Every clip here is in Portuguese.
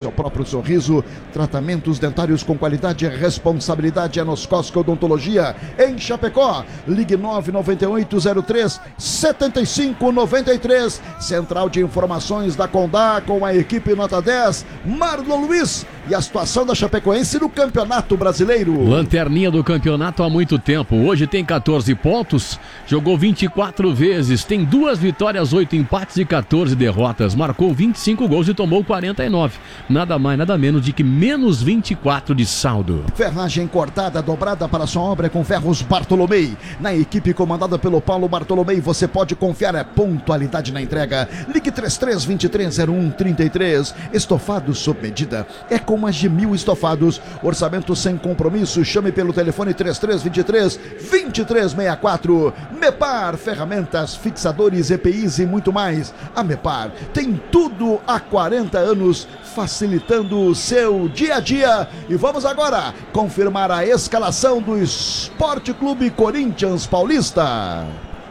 seu próprio sorriso. Tratamentos dentários com qualidade e responsabilidade é nos Cosco Odontologia, em Chapecó. Ligue 998-03-7593. Central de Informações da Condá com a equipe nota 10, Marlon Luiz. E a situação da Chapecoense no Campeonato Brasileiro. Lanterninha do campeonato há muito tempo. Hoje tem 14 pontos, jogou 24 vezes, tem 2 vitórias, 8 empates e 14 derrotas. Marcou 25 gols e tomou 49. Nada mais, nada menos de que menos 24 de saldo. Ferragem cortada, dobrada para sua obra com Ferros Bartolomei. Na equipe comandada pelo Paulo Bartolomei, você pode confiar é pontualidade na entrega. Ligue 33-23-01-33. Estofados sob medida. É com mais de 1.000 estofados. Orçamento sem compromisso. Chame pelo telefone 33-23-2364. Mepar, ferramentas, fixadores, EPIs e muito mais. A Mepar tem tudo há 40 anos, facilitando o seu dia a dia. E vamos agora confirmar a escalação do Esporte Clube Corinthians Paulista.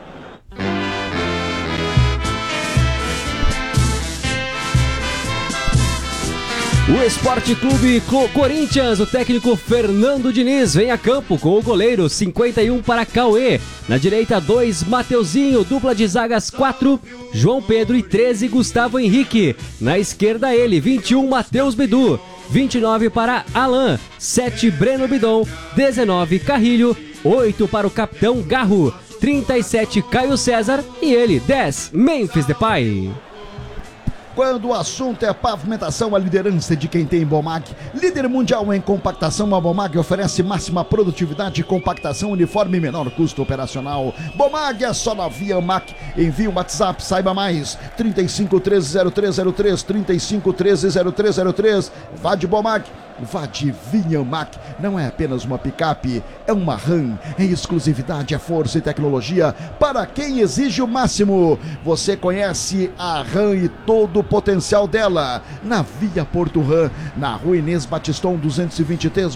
O Esporte Clube Corinthians, o técnico Fernando Diniz vem a campo com o goleiro 51 para Cauê. Na direita 2, Mateuzinho, dupla de zagas 4, João Pedro e 13, Gustavo Henrique. Na esquerda ele, 21, Matheus Bidu, 29 para Alain, 7, Breno Bidon, 19, Carrilho, 8 para o capitão Garro, 37, Caio César e ele, 10, Memphis Depay. Quando o assunto é pavimentação, a liderança de quem tem Bomag. Líder mundial em compactação, a Bomag oferece máxima produtividade, compactação, uniforme e menor custo operacional. Bomag é só na Via Mac. Envie um WhatsApp, saiba mais. 35130303, 35130303. Vá de Bomag. Vá de Vinhamac, não é apenas uma picape, é uma RAM, é exclusividade, é força e tecnologia para quem exige o máximo. Você conhece a RAM e todo o potencial dela na Via Porto RAM, na Rua Inês Batiston 220D,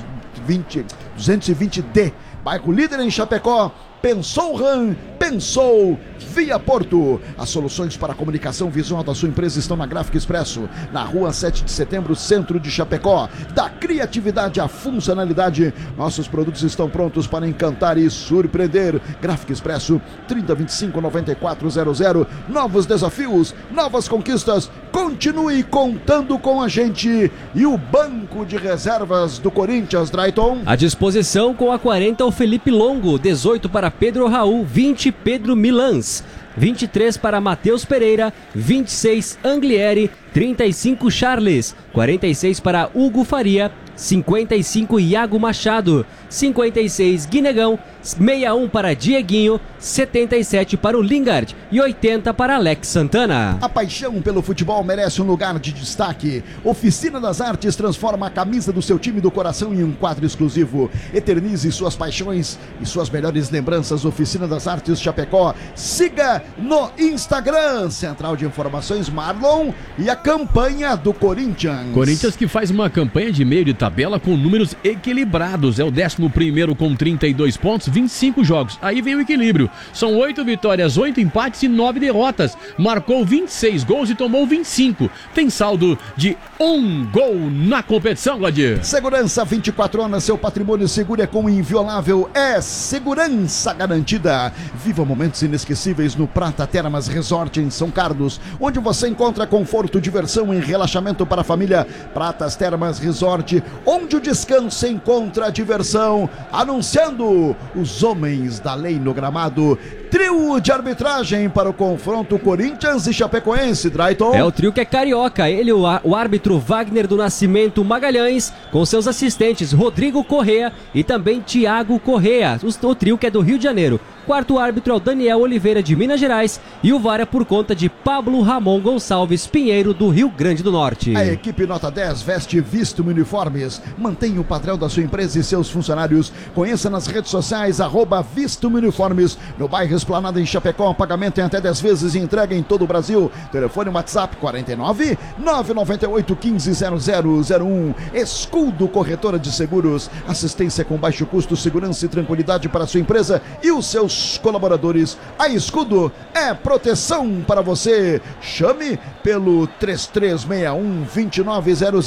bairro Líder em Chapecó. Pensou RAM, pensou Via Porto. As soluções para a comunicação visual da sua empresa estão na Gráfica Expresso, na Rua 7 de Setembro, centro de Chapecó. Da criatividade à funcionalidade, nossos produtos estão prontos para encantar e surpreender. Gráfica Expresso, 3025-9400. Novos desafios, novas conquistas. Continue contando com a gente. E o banco de reservas do Corinthians, Drayton. À disposição com a 40 o Felipe Longo, 18 para Pedro Raul, 20 Pedro Milans, 23 para Matheus Pereira, 26 Anglieri, 35 Charles, 46 para Hugo Faria, 55 Iago Machado, 56 Guinegão, 61 para Dieguinho, 77 para o Lingard e 80 para Alex Santana. A paixão pelo futebol merece um lugar de destaque. Oficina das Artes transforma a camisa do seu time do coração em um quadro exclusivo. Eternize suas paixões e suas melhores lembranças. Oficina das Artes Chapecó. Siga no Instagram. Central de Informações Marlon e a campanha do Corinthians. Corinthians que faz uma campanha de meio de tabela com números equilibrados. É o 11º com 32 pontos, 25 jogos. Aí vem o equilíbrio. São 8 vitórias, 8 empates e 9 derrotas. Marcou 26 gols e tomou 25. Tem saldo de 1 gol na competição, Gladir. Segurança 24 horas, seu patrimônio seguro é com inviolável. É segurança garantida. Viva momentos inesquecíveis no Prata Termas Resort em São Carlos, onde você encontra conforto, diversão e relaxamento para a família. Pratas Termas Resort, onde o descanso encontra a diversão. Anunciando os homens da lei no gramado. Trio de arbitragem para o confronto Corinthians e Chapecoense, Drayton. É o trio que é carioca. Ele, o árbitro Wagner do Nascimento Magalhães, com seus assistentes Rodrigo Correa e também Tiago Correa. O trio que é do Rio de Janeiro. Quarto árbitro é o Daniel Oliveira de Minas Gerais e o VAR é por conta de Pablo Ramon Gonçalves Pinheiro do Rio Grande do Norte. A equipe nota 10 veste Visto Uniformes. Mantenha o padrão da sua empresa e seus funcionários. Conheça nas redes sociais @Visto Uniformes. No bairro Esplanada em Chapecó, pagamento em até 10 vezes e entrega em todo o Brasil. Telefone WhatsApp 49 998 15 0001. Escudo Corretora de Seguros. Assistência com baixo custo, segurança e tranquilidade para a sua empresa e os seus colaboradores. A Escudo é proteção para você. Chame pelo 3361-2900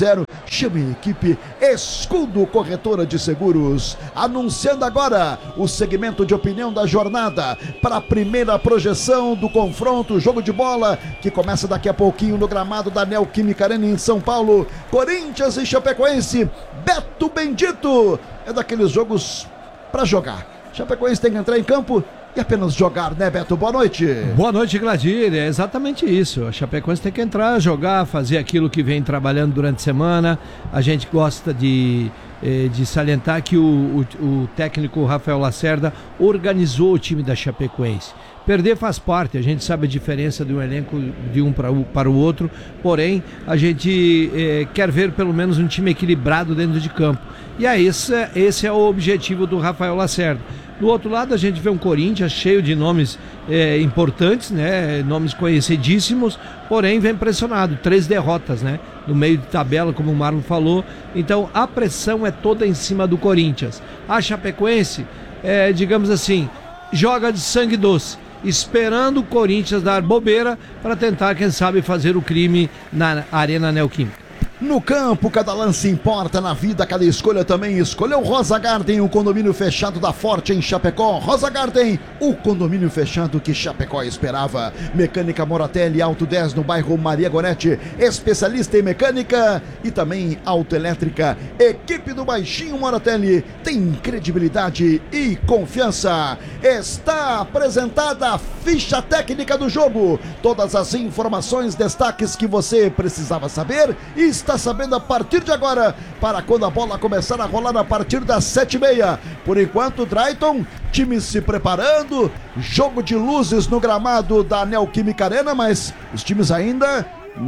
Chame a equipe Escudo Corretora de Seguros. Anunciando agora o segmento de opinião da jornada para a primeira projeção do confronto, jogo de bola, que começa daqui a pouquinho no gramado da Neoquímica Arena em São Paulo. Corinthians e Chapecoense. Beto Bendito. É daqueles jogos para jogar. Chapecoense tem que entrar em campo e apenas jogar, né, Beto? Boa noite. Boa noite, Gladir. É exatamente isso. A Chapecoense tem que entrar, jogar, fazer aquilo que vem trabalhando durante a semana. A gente gosta de salientar que o técnico Rafael Lacerda organizou o time da Chapecoense. Perder faz parte, a gente sabe a diferença de um elenco de um para o outro, porém a gente quer ver pelo menos um time equilibrado dentro de campo. E aí esse é o objetivo do Rafael Lacerda. Do outro lado a gente vê um Corinthians cheio de nomes importantes, né? Nomes conhecidíssimos, porém vem pressionado, 3 derrotas, né? No meio de tabela, como o Marlon falou. Então a pressão é toda em cima do Corinthians. A Chapecoense, digamos assim, joga de sangue doce, esperando o Corinthians dar bobeira para tentar, quem sabe, fazer o crime na Arena Neoquímica. No campo, cada lance importa, na vida, cada escolha também. Escolheu Rosa Garden, o condomínio fechado da Forte em Chapecó. Rosa Garden, o condomínio fechado que Chapecó esperava. Mecânica Moratelli, Auto 10 no bairro Maria Gorete, especialista em mecânica e também autoelétrica. Equipe do Baixinho Moratelli tem credibilidade e confiança. Está apresentada a ficha técnica do jogo. Todas as informações, destaques que você precisava saber e está sabendo a partir de agora, para quando a bola começar a rolar a partir das 7h30. Por enquanto, Drayton, time se preparando, jogo de luzes no gramado da Neoquímica Arena, mas os times ainda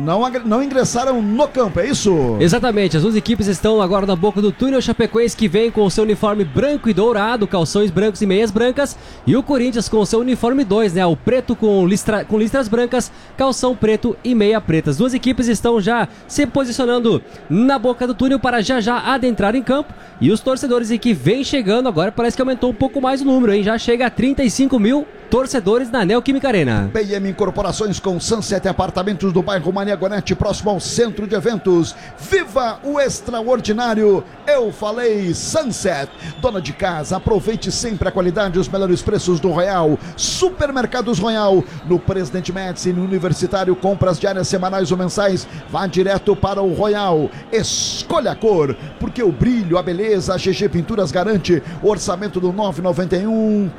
não ingressaram no campo, é isso? Exatamente, as duas equipes estão agora na boca do túnel. Chapecoense que vem com o seu uniforme branco e dourado, calções brancos e meias brancas, e o Corinthians com o seu uniforme 2, né? O preto com listras brancas, calção preto e meia preta. As duas equipes estão já se posicionando na boca do túnel para já adentrar em campo, e os torcedores que vem chegando agora, parece que aumentou um pouco mais o número, hein? Já chega a 35 mil torcedores na Neoquímica Arena. PM Incorporações com Sunset Apartamentos do bairro Maria Gorete, próximo ao centro de eventos. Viva o extraordinário, eu falei Sunset. Dona de casa, aproveite sempre a qualidade e os melhores preços do Royal. Supermercados Royal, no Presidente Médici, no Universitário, compras diárias, semanais ou mensais, vá direto para o Royal. Escolha a cor, porque o brilho, a beleza, a GG Pinturas garante. Orçamento do 991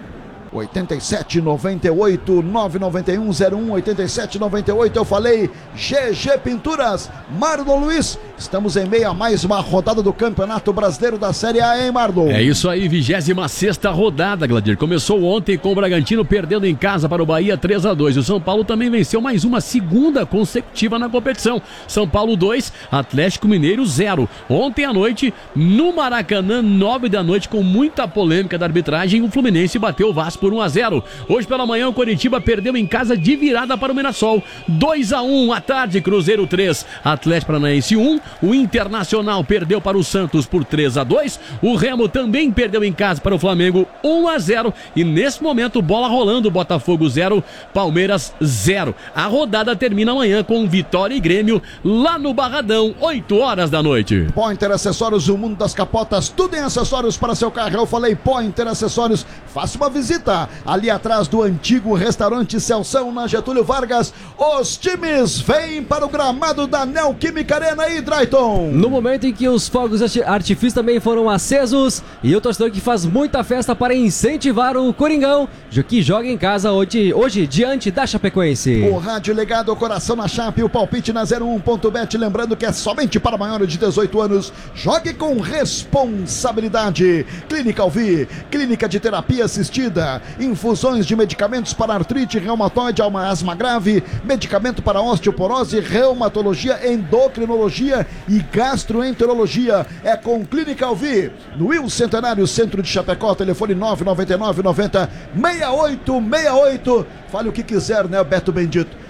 8798 991 01 8798. Eu falei GG Pinturas. Marlon Luiz, estamos em meio a mais uma rodada do Campeonato Brasileiro da Série A, hein, Marlon? É isso aí, 26ª rodada, Gladir. Começou ontem com o Bragantino perdendo em casa para o Bahia 3-2. O São Paulo também venceu mais uma segunda consecutiva na competição. São Paulo 2, Atlético Mineiro 0. Ontem à noite, no Maracanã, 9 da noite, com muita polêmica da arbitragem, o Fluminense bateu o Vasco por 1-0. Hoje pela manhã o Coritiba perdeu em casa de virada para o Mirassol, 2-1. À tarde, Cruzeiro 3, Atlético Paranaense 1. O Internacional perdeu para o Santos por 3-2. O Remo também perdeu em casa para o Flamengo 1-0. E nesse momento, bola rolando, Botafogo 0, Palmeiras 0. A rodada termina amanhã com Vitória e Grêmio lá no Barradão, 8 horas da noite. Pointer Acessórios, o mundo das capotas, tudo em acessórios para seu carro. Eu falei Pointer Acessórios. Faça uma visita ali atrás do antigo restaurante Celção, na Getúlio Vargas. Os times vêm para o gramado da Neoquímica Arena e Drayton. No momento em que os fogos de artifício também foram acesos, e o torcedor que faz muita festa para incentivar o Coringão, que joga em casa hoje diante da Chapecoense. O rádio ligado ao coração na Chape, o palpite na 01.bet, lembrando que é somente para maiores de 18 anos. Jogue com responsabilidade. Clínica Alvi, clínica de terapia assistida, infusões de medicamentos para artrite, reumatoide, asma grave, medicamento para osteoporose, reumatologia, endocrinologia e gastroenterologia. É com Clínica Alvi, no Will Centenário, centro de Chapecó, telefone 999 90 6868. Fale o que quiser, né, Beto Bendito?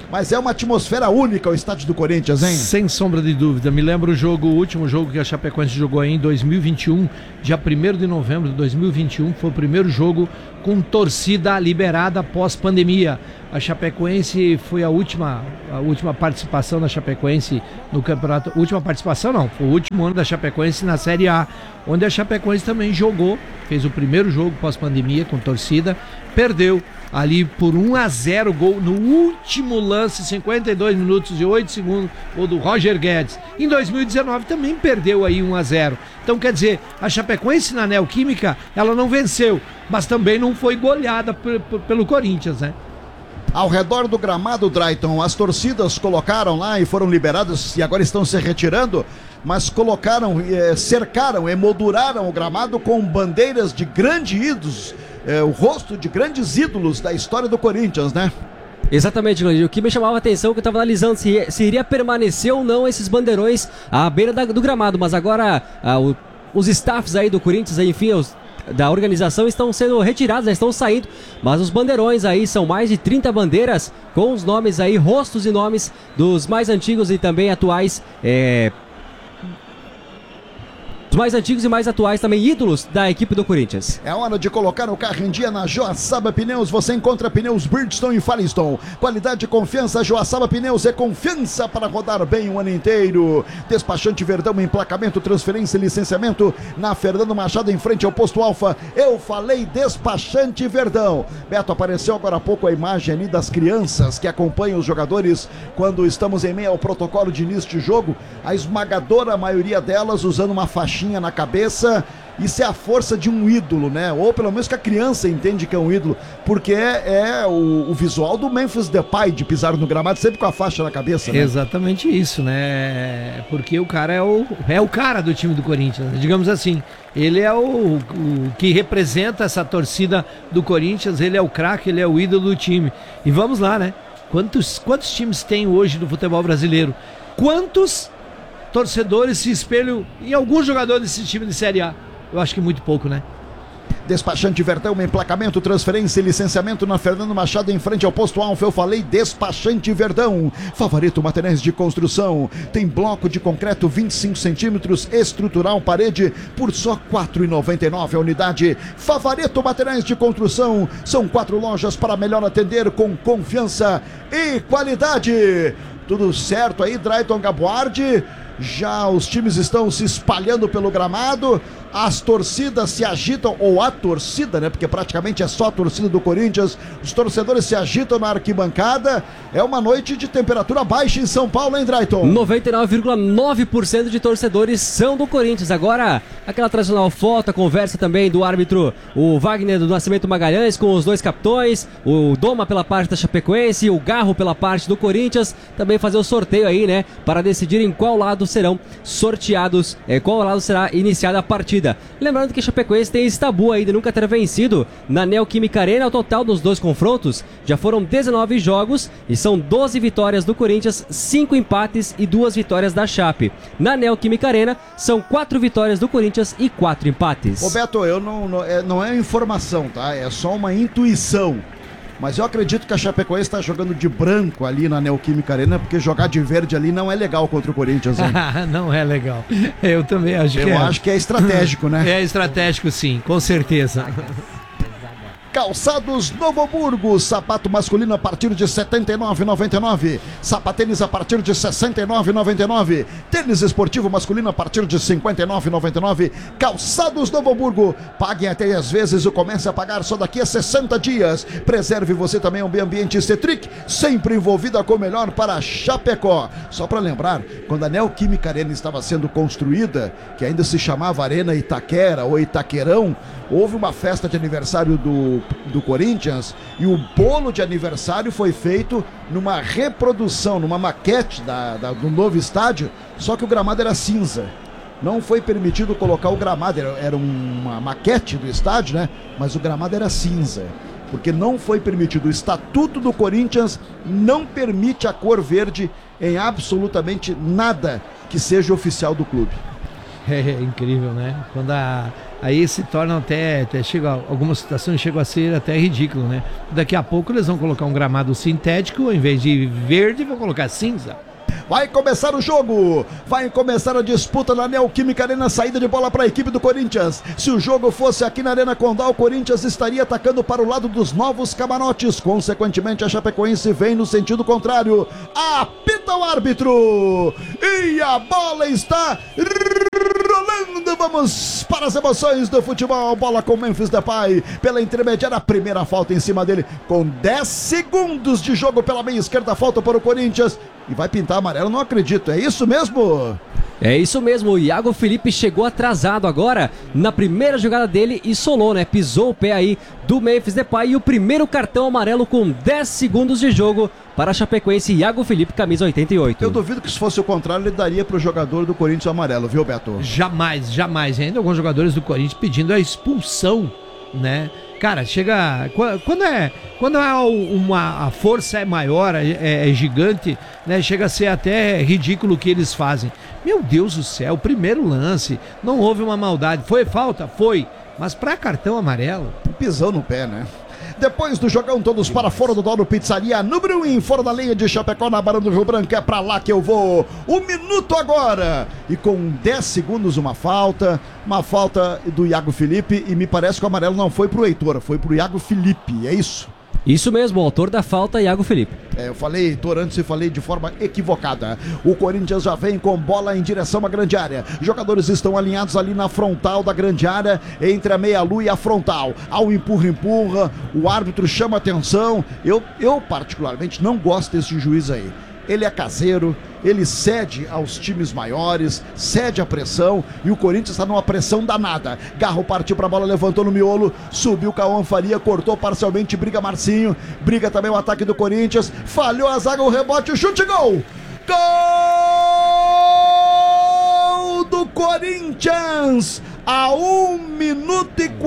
Mas é uma atmosfera única o estádio do Corinthians, hein? Sem sombra de dúvida. Me lembro o último jogo que a Chapecoense jogou aí em 2021, dia 1º de novembro de 2021, foi o primeiro jogo com torcida liberada pós-pandemia. A Chapecoense foi a última participação da Chapecoense no campeonato. Última participação não, foi o último ano da Chapecoense na Série A, onde a Chapecoense também jogou, fez o primeiro jogo pós-pandemia com torcida, perdeu ali por 1-0, gol no último lance, 52 minutos e 8 segundos, gol do Roger Guedes. Em 2019 também perdeu aí 1-0. Então quer dizer, a Chapecoense na Neoquímica, ela não venceu, mas também não foi goleada pelo Corinthians, né? Ao redor do gramado, Drayton, as torcidas colocaram lá e foram liberadas e agora estão se retirando, mas colocaram, cercaram, emolduraram o gramado com bandeiras de grandes ídolos, o rosto de grandes ídolos da história do Corinthians, né? Exatamente, Glandir. O que me chamava a atenção, que eu estava analisando se iria permanecer ou não esses bandeirões à beira do gramado, mas agora os staffs aí do Corinthians, enfim, da organização estão sendo retirados, já estão saindo, mas os bandeirões aí são mais de 30 bandeiras com os nomes aí, rostos e nomes dos mais antigos e também atuais, os mais antigos e mais atuais também ídolos da equipe do Corinthians. É hora de colocar o carro em dia na Joaçaba Pneus. Você encontra pneus Bridgestone e Firestone. Qualidade e confiança. Joaçaba Pneus é confiança para rodar bem o ano inteiro. Despachante Verdão, emplacamento, transferência e licenciamento na Fernando Machado, em frente ao Posto Alfa. Eu falei Despachante Verdão. Beto, apareceu agora há pouco a imagem ali das crianças que acompanham os jogadores quando estamos em meio ao protocolo de início de jogo. A esmagadora maioria delas usando uma faixinha na cabeça. Isso é a força de um ídolo, né? Ou pelo menos que a criança entende que é um ídolo, porque é o visual do Memphis Depay de pisar no gramado sempre com a faixa na cabeça, né? Exatamente isso, né? Porque o cara é o cara do time do Corinthians, né? Digamos assim. Ele é o que representa essa torcida do Corinthians, ele é o craque, ele é o ídolo do time. E vamos lá, né? Quantos times tem hoje no futebol brasileiro? Quantos torcedores se espelham em alguns jogadores desse time de Série A? Eu acho que muito pouco, né? Despachante Verdão, emplacamento, transferência e licenciamento na Fernando Machado, em frente ao Posto Alfa. Eu falei Despachante Verdão. Favorito Materiais de Construção. Tem bloco de concreto 25 centímetros, estrutural, parede, por só R$ 4,99 a unidade. Favorito Materiais de Construção. São 4 lojas para melhor atender com confiança e qualidade. Tudo certo aí, Drayton Gaboardi? Já os times estão se espalhando pelo gramado, as torcidas se agitam, ou a torcida, né? Porque praticamente é só a torcida do Corinthians. Os torcedores se agitam na arquibancada. É uma noite de temperatura baixa em São Paulo, hein, Drayton? 99,9% de torcedores são do Corinthians. Agora, aquela tradicional foto, a conversa também do árbitro, o Wagner do Nascimento Magalhães, com os dois capitões, o Doma pela parte da Chapecoense, o Garro pela parte do Corinthians. Também fazer o sorteio aí, né? Para decidir em qual lado serão sorteados, qual lado será iniciada a partida. Lembrando que a Chapecoense tem esse tabu aí de nunca ter vencido na Neoquímica Arena. O total dos dois confrontos já foram 19 jogos e são 12 vitórias do Corinthians, 5 empates e 2 vitórias da Chape. Na Neoquímica Arena são 4 vitórias do Corinthians e 4 empates. Roberto, não é informação, tá? É só uma intuição. Mas eu acredito que a Chapecoense está jogando de branco ali na Neoquímica Arena, porque jogar de verde ali não é legal contra o Corinthians, hein? Não é legal. Eu também acho que é. Eu acho que é estratégico, né? É estratégico, sim, com certeza. Calçados Novo Hamburgo, sapato masculino a partir de R$ 79,99, sapatênis a partir de R$ 69,99, tênis esportivo masculino a partir de R$ 59,99. Calçados Novo Hamburgo, paguem até 10 vezes ou comece a pagar só daqui a 60 dias. Preserve você também um bem ambiente Cetric, sempre envolvida com o melhor para Chapecó. Só para lembrar, quando a Neoquímica Arena estava sendo construída, que ainda se chamava Arena Itaquera ou Itaquerão, houve uma festa de aniversário do Corinthians e o bolo de aniversário foi feito numa reprodução, numa maquete do novo estádio, só que o gramado era cinza. Não foi permitido colocar o gramado, era uma maquete do estádio, né? Mas o gramado era cinza, porque não foi permitido. O Estatuto do Corinthians não permite a cor verde em absolutamente nada que seja oficial do clube. É incrível, né? Quando aí se torna até algumas situações chegam a ser até ridículo, né? Daqui a pouco eles vão colocar um gramado sintético, ao invés de verde, vão colocar cinza. Vai começar o jogo, vai começar a disputa na Neoquímica Arena, saída de bola para a equipe do Corinthians. Se o jogo fosse aqui na Arena Condá, o Corinthians estaria atacando para o lado dos novos camarotes. Consequentemente, a Chapecoense vem no sentido contrário. Apita o árbitro e a bola está rolando. Vamos para as emoções do futebol. Bola com Memphis Depay pela intermediária, a primeira falta em cima dele, com 10 segundos de jogo pela meia esquerda, falta para o Corinthians e vai pintar amarelo, não acredito, é isso mesmo? É isso mesmo, o Iago Felipe chegou atrasado agora na primeira jogada dele e solou, né? Pisou o pé aí do Memphis Depay e o primeiro cartão amarelo com 10 segundos de jogo para a Chapecoense. Iago Felipe, camisa 88. Eu duvido que se fosse o contrário ele daria para o jogador do Corinthians amarelo, viu, Beto? Jamais, jamais. Ainda alguns jogadores do Corinthians pedindo a expulsão, né? Cara, chega... Quando a força é maior, é gigante, né? Chega a ser até ridículo o que eles fazem. Meu Deus do céu, primeiro lance, não houve uma maldade. Foi falta? Foi. Mas para cartão amarelo... Pisão no pé, né? Depois do jogão, todos para Fora do Douro Pizzaria, número 1, fora da linha de Chapecó, na Barão do Rio Branco, é pra lá que eu vou. 1 minuto agora. E com 10 segundos uma falta do Iago Felipe, e me parece que o amarelo não foi pro Heitor, foi pro Iago Felipe, é isso? Isso mesmo, o autor da falta, Iago Felipe. Eu falei Heitor antes e falei de forma equivocada. O Corinthians já vem com bola em direção à grande área. Jogadores estão alinhados ali na frontal da grande área, entre a meia-lua e a frontal. Ao empurra, o árbitro chama atenção. Eu particularmente não gosto desse juiz aí. Ele é caseiro, ele cede aos times maiores, cede a pressão, e o Corinthians está numa pressão danada. Garro partiu para a bola, levantou no miolo, subiu Cauã Faria, cortou parcialmente, briga Marcinho, briga também o ataque do Corinthians, falhou a zaga, o rebote, o chute, gol! Gol do Corinthians! A 1 minuto e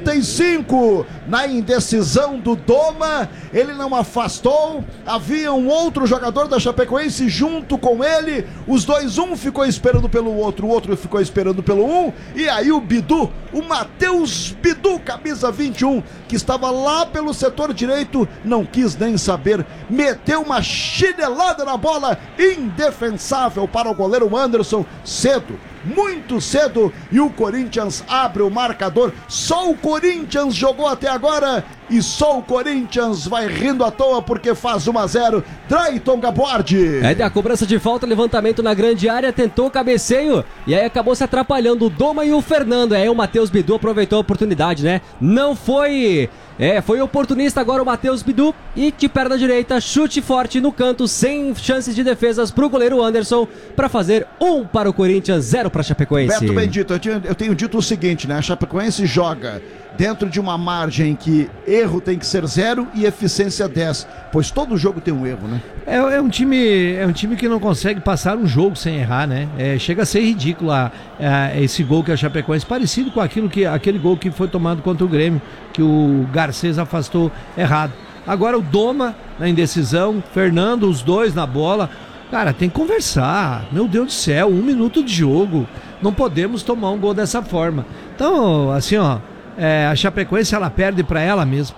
45, na indecisão do Doma, ele não afastou, havia um outro jogador da Chapecoense junto com ele, os dois, um ficou esperando pelo outro, o outro ficou esperando pelo um, e aí o Bidu, o Matheus Bidu, camisa 21, que estava lá pelo setor direito, não quis nem saber, meteu uma chinelada na bola, indefensável para o goleiro Anderson, cedo, muito cedo, e o Corinthians abre o marcador. Só o Corinthians jogou até agora e só o Corinthians vai rindo à toa porque faz 1-0. Drayton Gabordi. É da cobrança de falta, levantamento na grande área, tentou o cabeceio e aí acabou se atrapalhando o Doma e o Fernando. Aí o Matheus Bidu aproveitou a oportunidade, né? Não foi... foi oportunista agora o Matheus Bidu e de perna direita, chute forte no canto, sem chances de defesas para o goleiro Anderson, para fazer 1 para o Corinthians, 0 para a Chapecoense. Beto Bendito, eu tenho dito o seguinte, né? A Chapecoense joga dentro de uma margem que erro tem que ser 0 e eficiência 10, pois todo jogo tem um erro, né? É um time que não consegue passar um jogo sem errar, né? Chega a ser ridículo esse gol que a Chapecoense, parecido com aquele gol que foi tomado contra o Grêmio, que o Garcês afastou errado. Agora o Doma na indecisão, Fernando, os dois na bola. Cara, tem que conversar. Meu Deus do céu, 1 minuto de jogo. Não podemos tomar um gol dessa forma. Então, assim, ó, a Chapecoense, ela perde pra ela mesma.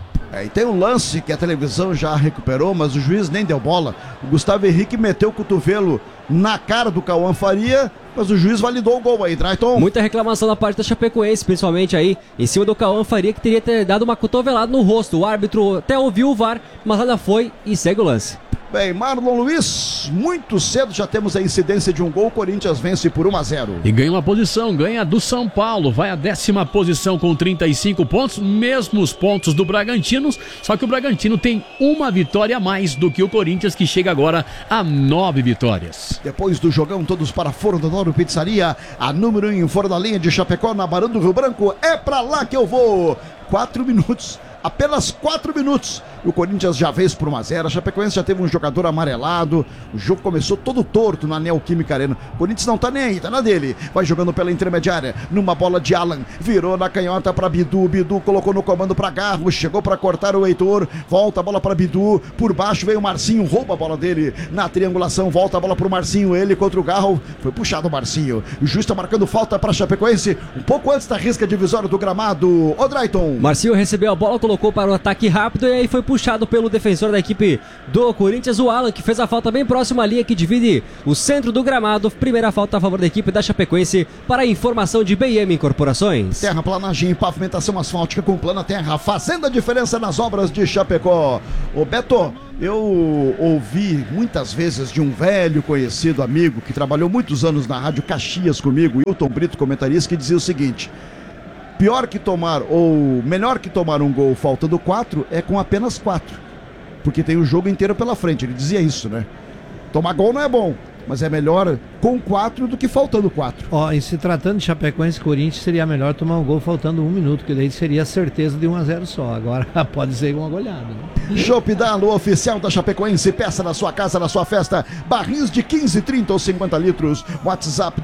E tem um lance que a televisão já recuperou, mas o juiz nem deu bola. O Gustavo Henrique meteu o cotovelo na cara do Cauã Faria, mas o juiz validou o gol aí, Drayton. Muita reclamação da parte da Chapecoense, principalmente aí em cima do Cauã Faria, que teria dado uma cotovelada no rosto. O árbitro até ouviu o VAR, mas nada foi e segue o lance. Bem, Marlon Luiz, muito cedo já temos a incidência de um gol, o Corinthians vence por 1-0. E ganha uma posição, ganha do São Paulo, vai à 10ª posição com 35 pontos, mesmos pontos do Bragantino, só que o Bragantino tem uma vitória a mais do que o Corinthians, que chega agora a 9 vitórias. Depois do jogão, todos para Fora do Douro Pizzaria, a número 1 fora da linha de Chapecó, na Barão do Rio Branco, é pra lá que eu vou. 4 minutos. Apenas 4 minutos o Corinthians já fez por 1-0. A Chapecoense já teve um jogador amarelado. O jogo começou todo torto na Neoquímica Arena. O Corinthians não tá nem aí, tá na dele. Vai jogando pela intermediária, numa bola de Alan, virou na canhota pra Bidu. Bidu colocou no comando pra Garro, chegou pra cortar o Heitor. Volta a bola pra Bidu, por baixo veio o Marcinho, rouba a bola dele na triangulação, volta a bola pro Marcinho, ele contra o Garro, foi puxado o Marcinho. O juiz tá marcando falta pra Chapecoense, um pouco antes da risca divisória do gramado. Odraiton. Marcinho recebeu a bola, colocou para o ataque rápido e aí foi puxado pelo defensor da equipe do Corinthians, o Alan, que fez a falta bem próxima à linha que divide o centro do gramado. Primeira falta a favor da equipe da Chapecoense, para a informação de BM Incorporações. Terraplanagem e pavimentação asfáltica com Plana Terra, fazendo a diferença nas obras de Chapecó. Ô Beto, eu ouvi muitas vezes de um velho conhecido amigo que trabalhou muitos anos na Rádio Caxias comigo, Hilton Brito, comentarista, que dizia o seguinte: pior que tomar, ou melhor que tomar um gol faltando 4 é com apenas 4, porque tem o jogo inteiro pela frente. Ele dizia isso, né? Tomar gol não é bom, mas é melhor com 4 do que faltando 4. Ó, e se tratando de Chapecoense e Corinthians, seria melhor tomar um gol faltando 1 minuto, que daí seria a certeza de 1-0 só. Agora pode ser uma goleada, né? Chopp Dalo, oficial da Chapecoense, peça na sua casa, na sua festa, barris de 15, 30 ou 50 litros, WhatsApp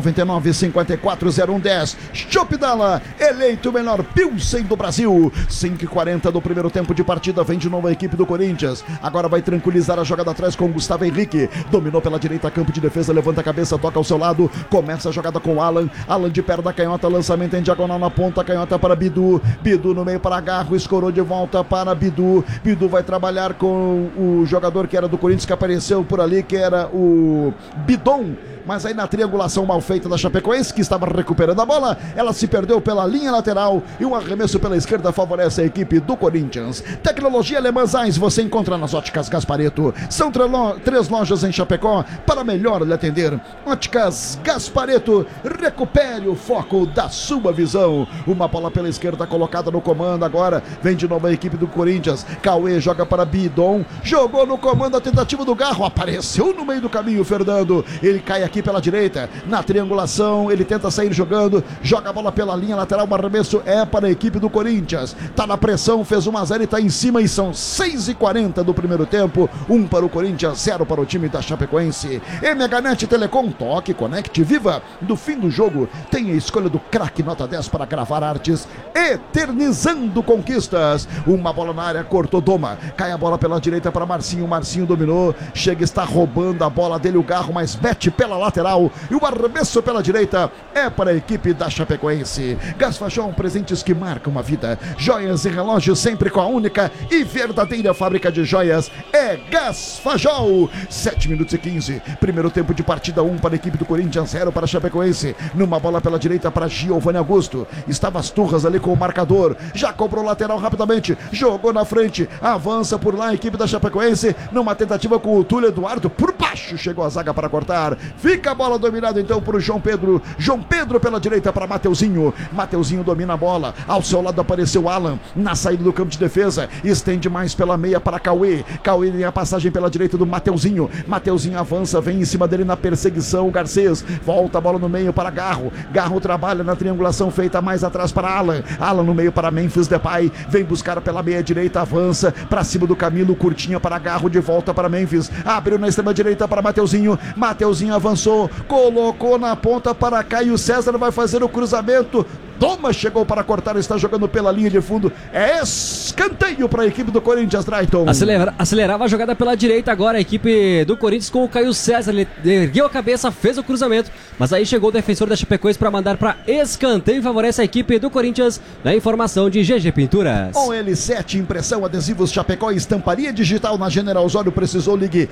999-540110. Chopp Dalo, eleito o melhor Pilsen do Brasil. 5h40 do primeiro tempo de partida, vem de novo a equipe do Corinthians, agora vai tranquilizar a jogada atrás com Gustavo Henrique, dominou pela direita, campo de defesa, levanta a cabeça, toca ao seu lado, começa a jogada com Alan, Alan de perna da canhota, lançamento em diagonal na ponta, canhota para Bidu, Bidu no meio para Garro, escorou de volta para Bidu, Bidu vai trabalhar com o jogador que era do Corinthians, que apareceu por ali, que era o Bidon, mas aí na triangulação mal feita da Chapecoense, que estava recuperando a bola, ela se perdeu pela linha lateral e um arremesso pela esquerda favorece a equipe do Corinthians. Tecnologia Alemã Zeiss você encontra nas Óticas Gasparetto. São 3 lojas em Chapecó para melhor lhe atender. Óticas Gasparetto, recupere o foco da sua visão. Uma bola pela esquerda colocada no comando, agora vem de novo a equipe do Corinthians. Cauê joga para Bidon, jogou no comando, a tentativa do Garro, apareceu no meio do caminho Fernando, ele cai aqui pela direita, na triangulação, ele tenta sair jogando, joga a bola pela linha lateral, o arremesso é para a equipe do Corinthians, tá na pressão, fez 1-0 e tá em cima, e são 6h40 do primeiro tempo, 1 para o Corinthians, 0 para o time da Chapecoense. MHNet Telecom, toque, conecte, viva. Do fim do jogo, tem a escolha do craque nota 10 para gravar artes, eternizando conquistas. Uma bola na área, cortou Doma, cai a bola pela direita para Marcinho, Marcinho dominou, chega, está roubando a bola dele, o Garro, mas mete pela lateral, e o arremesso pela direita é para a equipe da Chapecoense. Gasfajol, presentes que marcam a vida, joias e relógios sempre com a única e verdadeira fábrica de joias, é Gasfajol. 7 minutos e 15, primeiro tempo de partida, 1 para a equipe do Corinthians, 0 para a Chapecoense. Numa bola pela direita para Giovanni Augusto, estava as turras ali com o marcador, já cobrou lateral rapidamente, jogou na frente, avança por lá a equipe da Chapecoense, numa tentativa com o Túlio Eduardo, por baixo chegou a zaga para cortar, fica a bola dominada então por João Pedro pela direita para Mateuzinho, Mateuzinho domina a bola, ao seu lado apareceu Alan, na saída do campo de defesa, estende mais pela meia para Cauê, Cauê tem a passagem pela direita do Mateuzinho, Mateuzinho avança, vem em cima dele na perseguição, o Garcês, volta a bola no meio para Garro, Garro trabalha na triangulação feita mais atrás para Alan, Alan no meio para Memphis Depay, vem buscar pela meia direita, avança, para cima do Camilo, curtinha para Garro, de volta para Memphis, abriu na extrema direita para Mateuzinho, Mateuzinho avançou, colocou na ponta para Caio César, vai fazer o cruzamento, Doma chegou para cortar, está jogando pela linha de fundo, é escanteio para a equipe do Corinthians, Drayton. Acelerava a jogada pela direita agora a equipe do Corinthians com o Caio César, ele ergueu a cabeça, fez o cruzamento, mas aí chegou o defensor da Chapecoense para mandar para escanteio, favorece a equipe do Corinthians, na informação de GG Pinturas. Com L7, impressão, adesivos Chapecó, estamparia digital na General Osório, precisou, ligue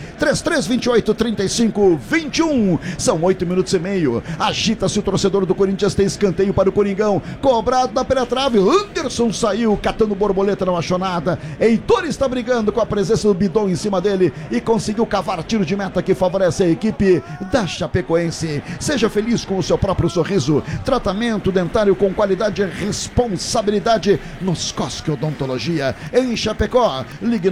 3328-3521, são 8 minutos e meio, agita-se o torcedor do Corinthians, tem escanteio para o Coringão, cobrado na penetrave, Anderson saiu catando borboleta, não achou nada, Heitor está brigando com a presença do Bidon em cima dele e conseguiu cavar tiro de meta que favorece a equipe da Chapecoense. Seja feliz com o seu próprio sorriso, tratamento dentário com qualidade e responsabilidade nos Cosque Odontologia em Chapecó, ligue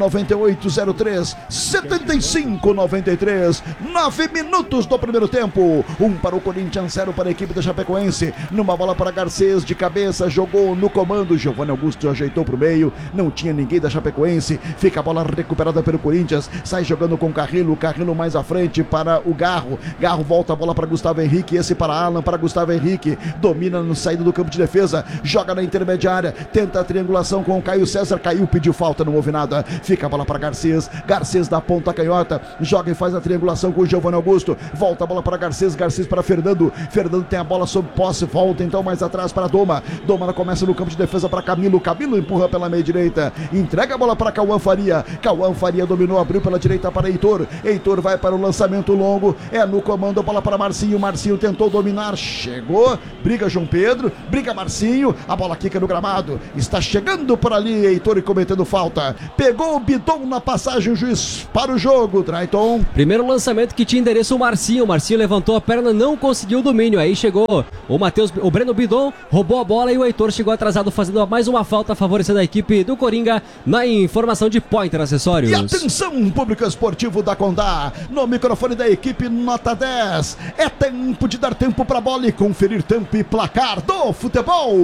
99803-7593, 9 minutos do primeiro tempo, 1 para o Corinthians, 0 para a equipe da Chapecoense, numa bola para Garcês de cabeça, jogou no comando, Giovanni Augusto ajeitou pro meio, não tinha ninguém da Chapecoense, fica a bola recuperada pelo Corinthians, sai jogando com o Carrillo mais à frente para o Garro volta a bola para Gustavo Henrique, esse para Alan, para Gustavo Henrique, domina no saída do campo de defesa, joga na intermediária, tenta a triangulação com o Caio César, Caio pediu falta, não houve nada, fica a bola para Garcês da ponta canhota, joga e faz a triangulação com o Giovanni Augusto, volta a bola para Garcês para Fernando tem a bola sob posse, volta então mais atrás para Doma começa no campo de defesa para Camilo empurra pela meia direita, entrega a bola para Cauã Faria dominou, abriu pela direita para Heitor vai para o lançamento longo, é no comando, a bola para Marcinho tentou dominar, chegou, briga João Pedro, briga Marcinho, a bola quica no gramado, está chegando por ali Heitor e cometendo falta, pegou o Bidon na passagem, o juiz para o jogo, Drayton. Primeiro lançamento que tinha endereço o Marcinho levantou a perna, não conseguiu o domínio, aí chegou o Breno Bidon, roubou a bola e o Heitor chegou atrasado, fazendo mais uma falta, favorecendo a equipe do Coringa na informação de Pointer Acessórios. E atenção, público esportivo da Condá, no microfone da equipe nota 10, é tempo de dar tempo para a bola e conferir tempo e placar do futebol.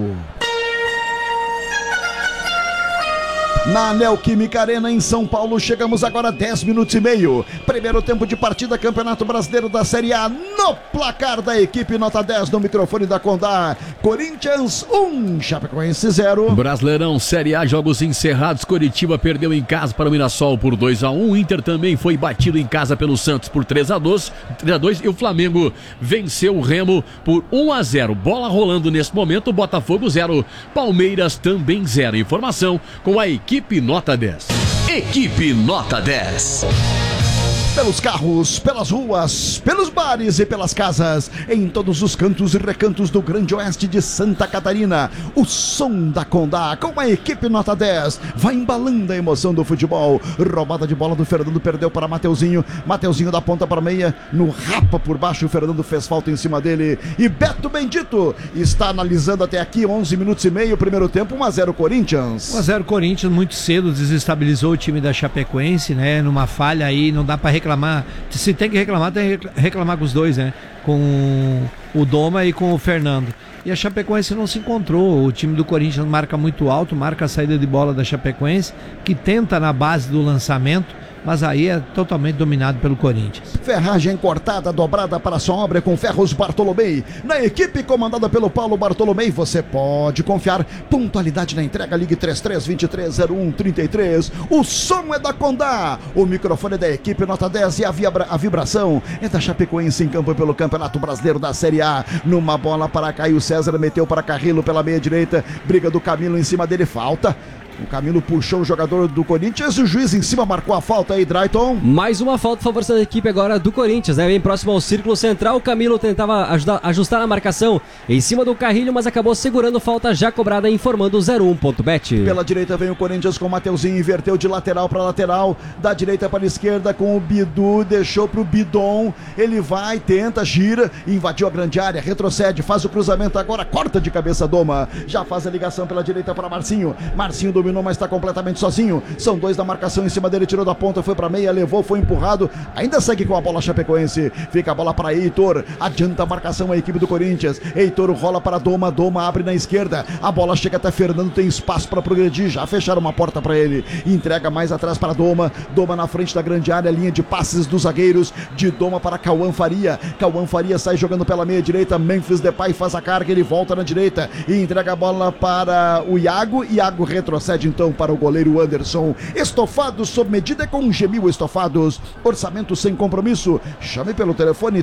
Na Neoquímica Arena em São Paulo, chegamos agora a 10 minutos e meio. Primeiro tempo de partida, Campeonato Brasileiro da Série A, no placar da equipe nota 10, no microfone da Condá. Corinthians 1, Chapecoense 0. Brasileirão Série A, jogos encerrados. Coritiba perdeu em casa para o Mirassol por 2-1. Inter também foi batido em casa pelo Santos por 3-2. E o Flamengo venceu o Remo por 1-0. Bola rolando nesse momento, Botafogo 0, Palmeiras também 0. Informação com a equipe nota 10. Equipe nota 10. Pelos carros, pelas ruas, pelos bares e pelas casas, em todos os cantos e recantos do Grande Oeste de Santa Catarina, o som da Condá com a equipe nota 10 vai embalando a emoção do futebol. Roubada de bola do Fernando, perdeu para Mateuzinho da ponta para meia, no rapa por baixo, o Fernando fez falta em cima dele e Beto Bendito está analisando até aqui 11 minutos e meio, primeiro tempo, 1-0 Corinthians. 1-0 Corinthians, muito cedo desestabilizou o time da Chapecoense, né, numa falha aí, não dá para reclamar. Se tem que reclamar, tem que reclamar com os dois, né? Com o Doma e com o Fernando. E a Chapecoense não se encontrou. O time do Corinthians marca muito alto, marca a saída de bola da Chapecoense, que tenta na base do lançamento, mas aí é totalmente dominado pelo Corinthians. Ferragem cortada, dobrada para sua obra com Ferros Bartolomei. Na equipe comandada pelo Paulo Bartolomei, você pode confiar. Pontualidade na entrega, ligue 33-23-01-33. O som é da Condá, o microfone é da equipe nota 10 e a vibração é da Chapecoense em campo pelo Campeonato Brasileiro da Série A. Numa bola para Caio César, meteu para Carrillo pela meia direita, briga do Camilo em cima dele, falta. O Camilo puxou o jogador do Corinthians, o juiz em cima marcou a falta aí, Drayton. Mais uma falta favorecendo a equipe agora do Corinthians, né? Bem próximo ao círculo central, o Camilo tentava ajustar a marcação em cima do Carrillo, mas acabou segurando falta já cobrada, informando 01.bet. Pela direita vem o Corinthians com o Mateuzinho, inverteu de lateral para lateral, da direita para a esquerda com o Bidu, deixou para o Bidon, ele vai, tenta, gira, invadiu a grande área, retrocede, faz o cruzamento agora, corta de cabeça Doma, já faz a ligação pela direita para Marcinho dominou, mas está completamente sozinho, são dois da marcação em cima dele, tirou da ponta, foi para meia, levou, foi empurrado, ainda segue com a bola Chapecoense, fica a bola para Heitor, adianta a marcação a equipe do Corinthians, Heitor rola para Doma abre na esquerda, a bola chega até Fernando, tem espaço para progredir, já fecharam uma porta para ele, entrega mais atrás para Doma na frente da grande área, linha de passes dos zagueiros, de Doma para Cauã Faria sai jogando pela meia direita, Memphis Depay faz a carga, ele volta na direita e entrega a bola para o Iago retrocede então para o goleiro Anderson. Estofados sob medida com Gemil Estofados, orçamento sem compromisso, chame pelo telefone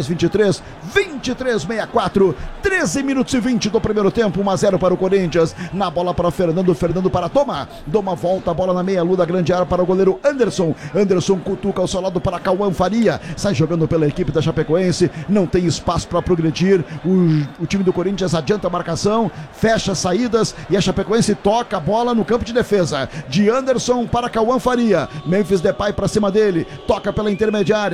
3323-2364, 13 minutos e 20 do primeiro tempo, 1-0 para o Corinthians, na bola para Fernando para Doma volta a bola na meia lua da grande área para o goleiro Anderson cutuca ao seu lado para Cauã Faria, sai jogando pela equipe da Chapecoense, não tem espaço para progredir, o time do Corinthians adianta a marcação, fecha as saídas e a Chapecoense toca a bola no campo de defesa, de Anderson para Cauã Faria, Memphis Depay para cima dele, toca pela intermediária,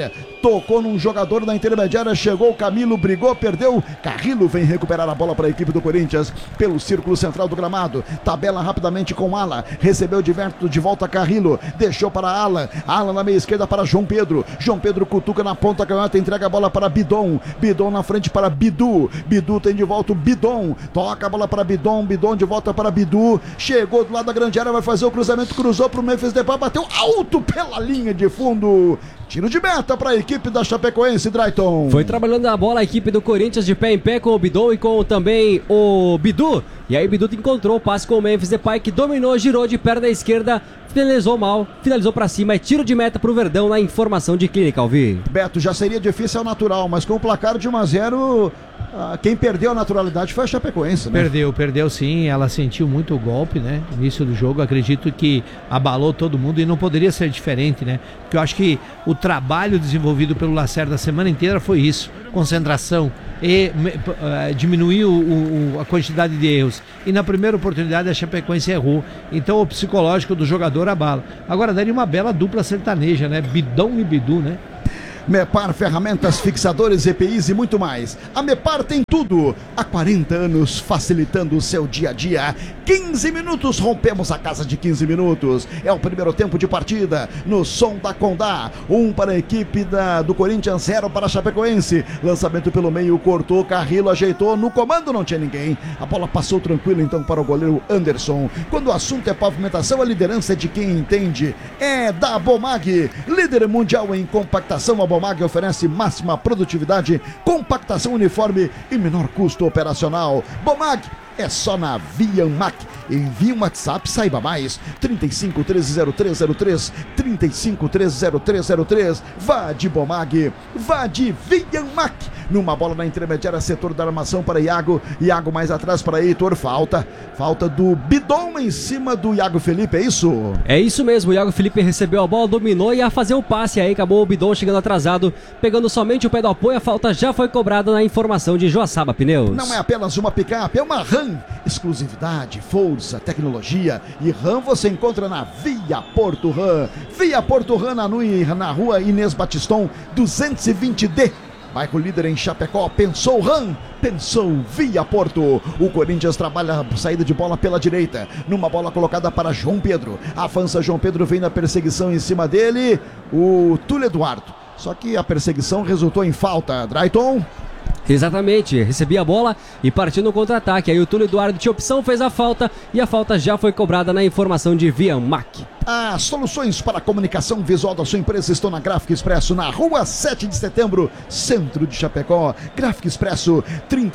tocou num jogador na intermediária, chegou o Camilo, brigou, perdeu. Carrillo vem recuperar a bola para a equipe do Corinthians pelo círculo central do gramado. Tabela rapidamente com Alan, recebeu de volta Carrillo, deixou para Alan. Alan na meia esquerda para João Pedro. João Pedro cutuca na ponta canhota, entrega a bola para Bidon. Bidon na frente para Bidu. Bidu tem de volta o Bidon. Toca a bola para Bidon. Bidon de volta para Bidu. Chegou do lado da grande área, vai fazer o cruzamento, cruzou para o Memphis Depay, bateu alto pela linha de fundo. Tiro de meta para a equipe da Chapecoense, Drayton. Foi trabalhando a bola a equipe do Corinthians de pé em pé com o Bidon e com também o Bidu. E aí o Bidu encontrou o passe com o Memphis Depay, que dominou, girou de perna esquerda, finalizou mal, finalizou para cima. É tiro de meta para o Verdão na informação de clínica, Alvi. Beto, já seria difícil ao natural, mas com o placar de 1-0... quem perdeu a naturalidade foi a Chapecoense, né? Perdeu sim, ela sentiu muito o golpe, né? No início do jogo, acredito que abalou todo mundo e não poderia ser diferente, né? Porque eu acho que o trabalho desenvolvido pelo Lacerda a semana inteira foi isso, concentração e diminuir a quantidade de erros. E na primeira oportunidade a Chapecoense errou, então o psicológico do jogador abala. Agora daria uma bela dupla sertaneja, né? Bidon e Bidu, né? Mepar, ferramentas, fixadores, EPIs e muito mais. A Mepar tem tudo. Há 40 anos facilitando o seu dia a dia. 15 minutos, rompemos a casa de 15 minutos. É o primeiro tempo de partida no som da Condá. 1 para a equipe do Corinthians, 0 para a Chapecoense. Lançamento pelo meio, cortou, Carrillo ajeitou. No comando não tinha ninguém. A bola passou tranquila então para o goleiro Anderson. Quando o assunto é pavimentação, a liderança é de quem entende. É da Bomag, líder mundial em compactação. A Bomag oferece máxima produtividade, compactação uniforme e menor custo operacional. Bomag é só na Vianmac. Envie um WhatsApp, saiba mais. 35 130303, 35 130303. Vá de Bomag, vá de Vianmac. Numa bola na intermediária, setor da armação para Iago. Iago mais atrás para Heitor. Falta do Bidon em cima do Iago Felipe, é isso? É isso mesmo, o Iago Felipe recebeu a bola, dominou e ia fazer o passe. Aí acabou o Bidon chegando atrasado, pegando somente o pé do apoio. A falta já foi cobrada na informação de Joaçaba Pneus. Não é apenas uma picape, é uma RAM. Exclusividade, força, tecnologia e RAM você encontra na Via Porto RAM. Via Porto RAM na rua Inês Batiston 220D. Bairro líder em Chapecó. Pensou RAM, pensou Via Porto. O Corinthians trabalha a saída de bola pela direita, numa bola colocada para João Pedro. Avança João Pedro, vem na perseguição em cima dele o Túlio Eduardo. Só que a perseguição resultou em falta, Drayton. Exatamente, recebia a bola e partiu no contra-ataque. Aí o Túlio Eduardo tinha opção, fez a falta e a falta já foi cobrada na informação de Vianmac. As soluções para a comunicação visual da sua empresa estão na Gráfica Expresso, na rua 7 de setembro, centro de Chapecó. Gráfica Expresso,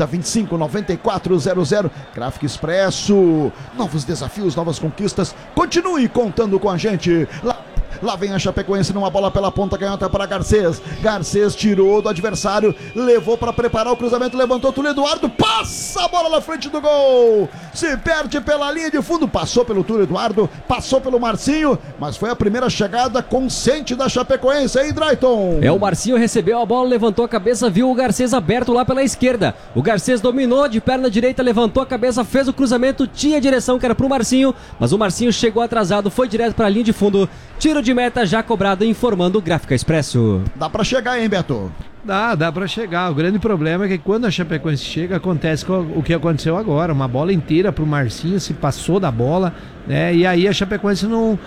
3025-9400. Gráfica Expresso, novos desafios, novas conquistas. Continue contando com a gente. Lá vem a Chapecoense numa bola pela ponta canhota para Garcês. Garcês tirou do adversário, levou para preparar o cruzamento, levantou Túlio Eduardo, passa a bola na frente do gol. Se perde pela linha de fundo, passou pelo Túlio Eduardo, passou pelo Marcinho, mas foi a primeira chegada consciente da Chapecoense, aí, Drayton. O Marcinho recebeu a bola, levantou a cabeça, viu o Garcês aberto lá pela esquerda. O Garcês dominou de perna direita, levantou a cabeça, fez o cruzamento, tinha direção que era pro Marcinho, mas o Marcinho chegou atrasado, foi direto para a linha de fundo. Tiro de meta já cobrado, informando o Gráfica Expresso. Dá pra chegar, hein, Beto? Dá pra chegar. O grande problema é que quando a Chapecoense chega, acontece o que aconteceu agora. Uma bola inteira pro Marcinho, se passou da bola, né? E aí a Chapecoense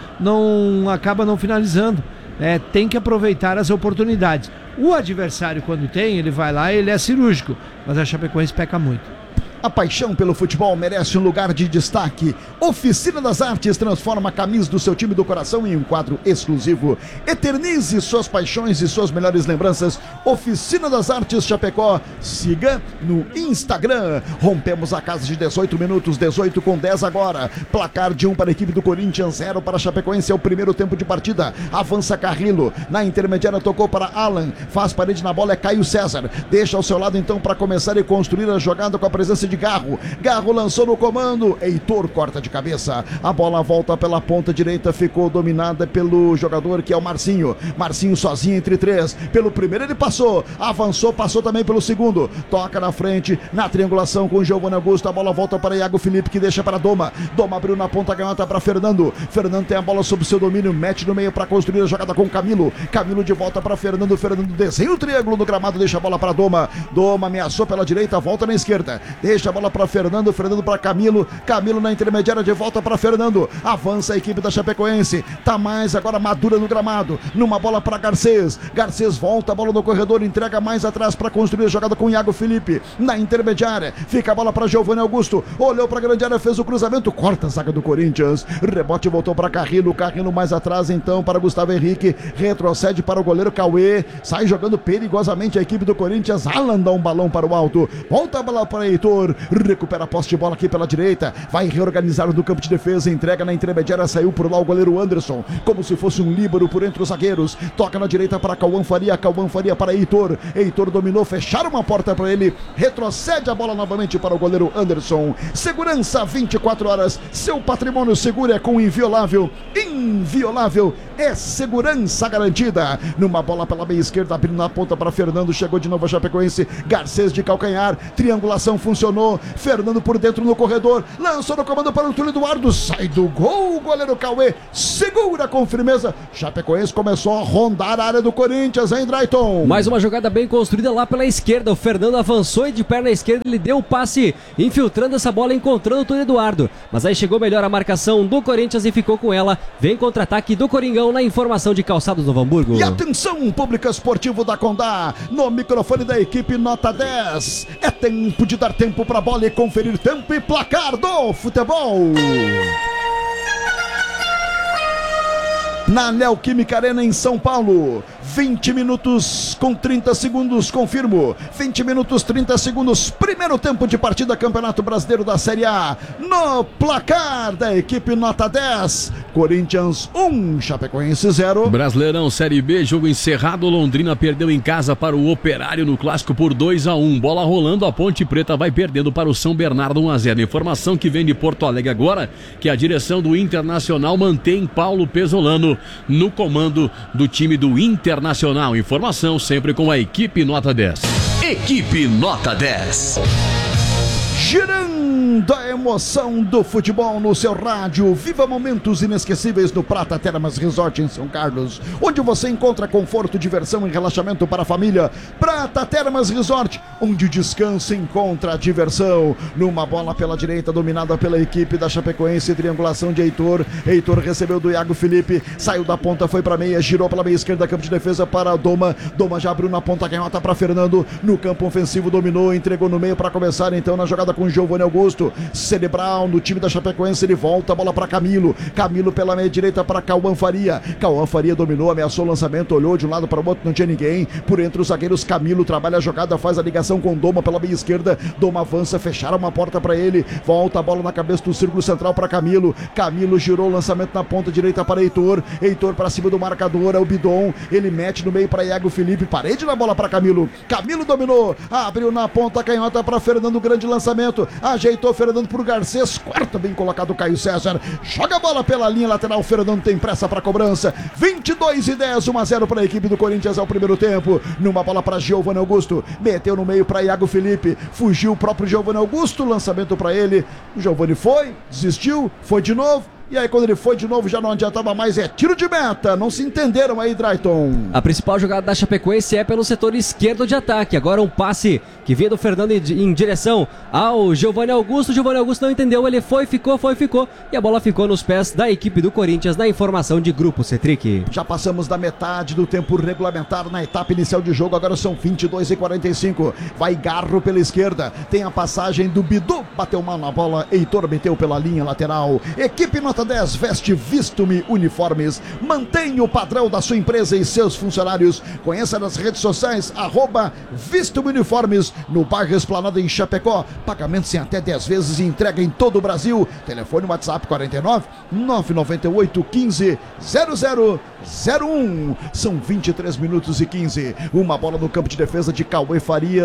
acaba não finalizando. Tem que aproveitar as oportunidades. O adversário, quando tem, ele vai lá e ele é cirúrgico. Mas a Chapecoense peca muito. A paixão pelo futebol merece um lugar de destaque. Oficina das Artes transforma a camisa do seu time do coração em um quadro exclusivo. Eternize suas paixões e suas melhores lembranças. Oficina das Artes Chapecó. Siga no Instagram. Rompemos a casa de 18 minutos, 18:10 agora. Placar de 1 para a equipe do Corinthians, 0 para a Chapecoense. É o primeiro tempo de partida. Avança Carrillo. Na intermediária tocou para Alan. Faz parede na bola, é Caio César. Deixa ao seu lado então para começar e construir a jogada com a presença de de Garro. Garro lançou no comando, Heitor corta de cabeça. A bola volta pela ponta direita, ficou dominada pelo jogador que é o Marcinho. Marcinho sozinho entre três. Pelo primeiro ele passou, avançou, passou também pelo segundo. Toca na frente, na triangulação com o Giovanni Augusto. A bola volta para Iago Felipe, que deixa para Doma. Doma abriu na ponta canhota para Fernando. Fernando tem a bola sob seu domínio, mete no meio para construir a jogada com Camilo. Camilo de volta para Fernando. Fernando desenha o triângulo no gramado, deixa a bola para Doma. Doma ameaçou pela direita, volta na esquerda. Deixa a bola para Fernando. Fernando para Camilo. Camilo na intermediária, de volta para Fernando. Avança a equipe da Chapecoense. Tá mais agora madura no gramado. Numa bola para Garcês. Garcês volta a bola no corredor, entrega mais atrás para construir a jogada com Iago Felipe. Na intermediária, fica a bola para Giovanni Augusto. Olhou para a grande área, fez o cruzamento, corta a zaga do Corinthians. Rebote voltou para Carrilo. Carrilo mais atrás então para Gustavo Henrique. Retrocede para o goleiro Cauê. Sai jogando perigosamente a equipe do Corinthians. Alan dá um balão para o alto. Volta a bola para Heitor. Recupera a posse de bola aqui pela direita. Vai reorganizar no campo de defesa. Entrega na intermediária. Saiu por lá o goleiro Anderson, como se fosse um líbero por entre os zagueiros. Toca na direita para Cauã Faria. Cauã Faria para Heitor. Heitor dominou. Fecharam uma porta para ele. Retrocede a bola novamente para o goleiro Anderson. Segurança 24 horas. Seu patrimônio seguro é com Inviolável. Inviolável é segurança garantida. Numa bola pela meia esquerda, abrindo na ponta para Fernando. Chegou de novo a Chapecoense. Garcês de calcanhar. Triangulação funcionou. Fernando por dentro no corredor. Lançou no comando para o Túlio Eduardo. Sai do gol. O goleiro Cauê segura com firmeza. Chapecoense começou a rondar a área do Corinthians, hein, Drayton? Mais uma jogada bem construída lá pela esquerda. O Fernando avançou e de perna esquerda ele deu o passe, infiltrando essa bola, encontrando o Túlio Eduardo. Mas aí chegou melhor a marcação do Corinthians e ficou com ela. Vem contra-ataque do Coringão na informação de Calçados Novo Hamburgo. E atenção, público esportivo da Condá, no microfone da equipe Nota 10. É tempo de dar tempo para a bola e conferir tempo e placar do futebol. Na Neoquímica Arena em São Paulo, 20 minutos com 30 segundos, confirmo, 20 minutos 30 segundos, primeiro tempo de partida, Campeonato Brasileiro da Série A. No placar da equipe Nota 10, Corinthians 1, Chapecoense 0. Brasileirão Série B, jogo encerrado, Londrina perdeu em casa para o Operário no Clássico por 2-1, bola rolando, a Ponte Preta vai perdendo para o São Bernardo 1-0. Informação que vem de Porto Alegre agora, que a direção do Internacional mantém Paulo Pesolano no comando do time do Internacional. Informação sempre com a equipe Nota 10. Equipe Nota 10. Girando a emoção do futebol no seu rádio. Viva momentos inesquecíveis no Prata Termas Resort em São Carlos, onde você encontra conforto, diversão e relaxamento para a família. Prata Termas Resort, onde descanso encontra diversão. Numa bola pela direita, dominada pela equipe da Chapecoense, triangulação de Heitor. Heitor recebeu do Iago Felipe, saiu da ponta, foi para meia, girou pela meia esquerda, campo de defesa para Doma. Doma já abriu na ponta canhota para Fernando. No campo ofensivo dominou, entregou no meio para começar então na jogada com Giovanni Augusto. Cerebral no time da Chapecoense, ele volta a bola para Camilo. Camilo pela meia direita para Cauã Faria. Cauã Faria dominou, ameaçou o lançamento, olhou de um lado para o outro, não tinha ninguém. Por entre os zagueiros, Camilo trabalha a jogada, faz a ligação com Doma pela meia esquerda. Doma avança, fecharam uma porta para ele. Volta a bola na cabeça do círculo central para Camilo. Camilo girou o lançamento na ponta direita para Heitor. Heitor para cima do marcador, é o Bidon. Ele mete no meio para Iago Felipe. Parede na bola para Camilo. Camilo dominou, abriu na ponta canhota para Fernando, grande lançamento. Ajeitou Fernando pro Garcês, quarta bem colocado Caio César, joga a bola pela linha lateral, Fernando tem pressa para cobrança, 22-10, 1-0 para a equipe do Corinthians ao primeiro tempo. Numa bola para Giovanni Augusto, meteu no meio para Iago Felipe, fugiu o próprio Giovanni Augusto, lançamento para ele, o Giovanni foi, desistiu, foi de novo. E aí quando ele foi de novo já não adiantava mais, é tiro de meta, não se entenderam aí, Drayton. A principal jogada da Chapecoense é pelo setor esquerdo de ataque, agora um passe que vinha do Fernando em direção ao Giovanni Augusto. O Giovanni Augusto não entendeu, ele foi, ficou, e a bola ficou nos pés da equipe do Corinthians na informação de Grupo Cetric. Já passamos da metade do tempo regulamentar na etapa inicial de jogo, agora são 22:45, vai Garro pela esquerda, tem a passagem do Bidu, bateu mal na bola, Heitor meteu pela linha lateral, equipe Nota Nota 10, veste Visto-me Uniformes. Mantenha o padrão da sua empresa e seus funcionários. Conheça nas redes sociais, @Visto-me Uniformes, no bairro Esplanada em Chapecó. Pagamento em até 10 vezes e entrega em todo o Brasil. Telefone WhatsApp 49 998 15 0001. São 23 minutos e 15. Uma bola no campo de defesa de Cauã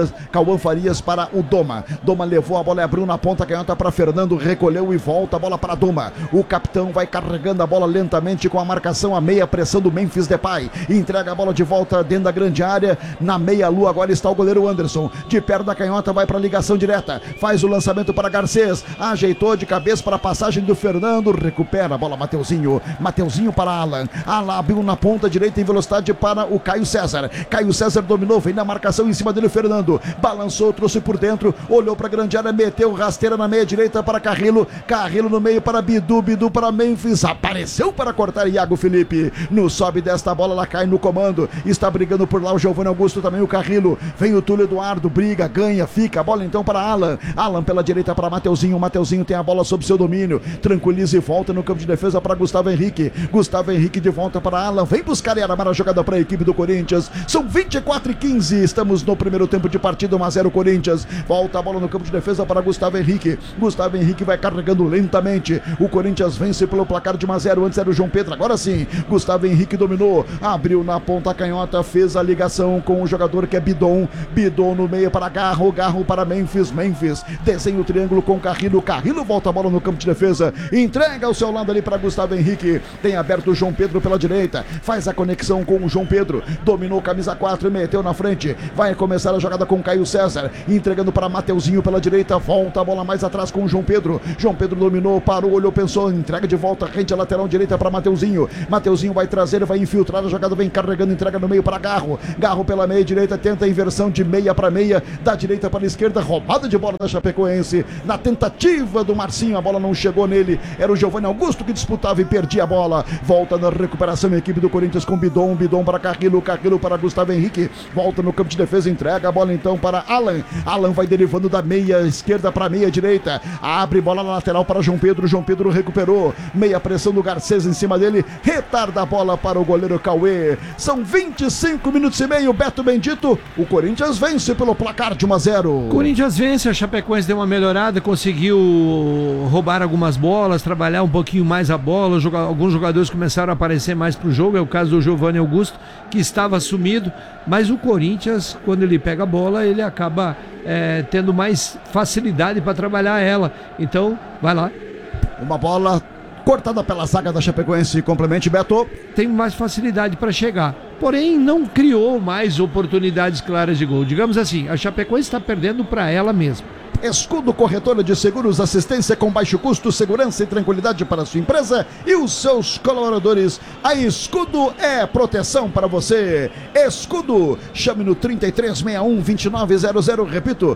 Farias para o Doma. Doma levou a bola e abriu na ponta canhota para Fernando, recolheu e volta a bola para Doma. O capitão vai carregando a bola lentamente com a marcação, a meia pressão do Memphis Depay. Entrega a bola de volta dentro da grande área. Na meia-lua agora está o goleiro Anderson. De perto da canhota vai para a ligação direta. Faz o lançamento para Garcês. Ajeitou de cabeça para a passagem do Fernando. Recupera a bola Mateuzinho. Mateuzinho para Alan. Alan abriu na ponta direita em velocidade para o Caio César. Caio César dominou, vem na marcação em cima dele o Fernando. Balançou, trouxe por dentro, olhou para a grande área, meteu rasteira na meia direita para Carrillo. Carrillo no meio para Bidu. Bidu para Memphis. Apareceu para cortar Iago Felipe. No sobe desta bola, ela cai no comando. Está brigando por lá o Giovanni Augusto, também o Carrillo. Vem o Túlio Eduardo, briga, ganha, fica. A bola então para Alan. Alan pela direita para Mateuzinho. Mateuzinho tem a bola sob seu domínio. Tranquiliza e volta no campo de defesa para Gustavo Henrique. Gustavo Henrique de volta para Alan. Vem buscar e armar a jogada para a equipe do Corinthians. São 24 e 15. Estamos no primeiro tempo de partida, 1-0 Corinthians. Volta a bola no campo de defesa para Gustavo Henrique. Gustavo Henrique vai carregando lentamente. O Corinthians vence pelo placar de 1-0. Antes era o João Pedro, agora sim. Gustavo Henrique dominou. Abriu na ponta canhota, fez a ligação com o jogador que é Bidon. Bidon no meio para Garro. Garro para Memphis. Memphis desenha o triângulo com Carrillo. Carrillo volta a bola no campo de defesa. Entrega ao seu lado ali para Gustavo Henrique. Tem aberto o João Pedro pela direita. Faz a conexão com o João Pedro. Dominou camisa 4 e meteu na frente. Vai começar a jogada com Caio César. Entregando para Mateuzinho pela direita. Volta a bola mais atrás com o João Pedro. João Pedro dominou, parou, olhou, pensou. Entrega de volta, rente a lateral direita para Mateuzinho. Mateuzinho vai trazer, vai infiltrar a jogada. Vem carregando, entrega no meio para Garro. Garro pela meia direita, tenta a inversão de meia para meia. Da direita para a esquerda. Roubada de bola da Chapecoense. Na tentativa do Marcinho, a bola não chegou nele. Era o Giovanni Augusto que disputava e perdia a bola. Volta na recuperação a equipe do Corinthians com Bidon. Bidon para Carrillo. Carrillo para Gustavo Henrique. Volta no campo de defesa, entrega a bola então para Alan. Alan vai derivando da meia esquerda para a meia direita. Abre bola na lateral para João Pedro. João Pedro recuperou. Meia pressão do Garcês em cima dele. Retarda a bola para o goleiro Cauê. São 25 minutos e meio. Beto Bendito. O Corinthians vence pelo placar de 1-0. Corinthians vence. A Chapecoense deu uma melhorada. Conseguiu roubar algumas bolas, trabalhar um pouquinho mais a bola. Alguns jogadores começaram a aparecer mais pro jogo. É o caso do Giovanni Augusto, que estava sumido. Mas o Corinthians, quando ele pega a bola, ele acaba tendo mais facilidade para trabalhar ela. Então, vai lá. Uma bola cortada pela zaga da Chapecoense. Complemente, Beto. Tem mais facilidade para chegar. Porém, não criou mais oportunidades claras de gol. Digamos assim, a Chapecoense está perdendo para ela mesma. Escudo Corretora de Seguros, assistência com baixo custo, segurança e tranquilidade para a sua empresa e os seus colaboradores. A Escudo é proteção para você. Escudo, chame no 3361-2900, repito,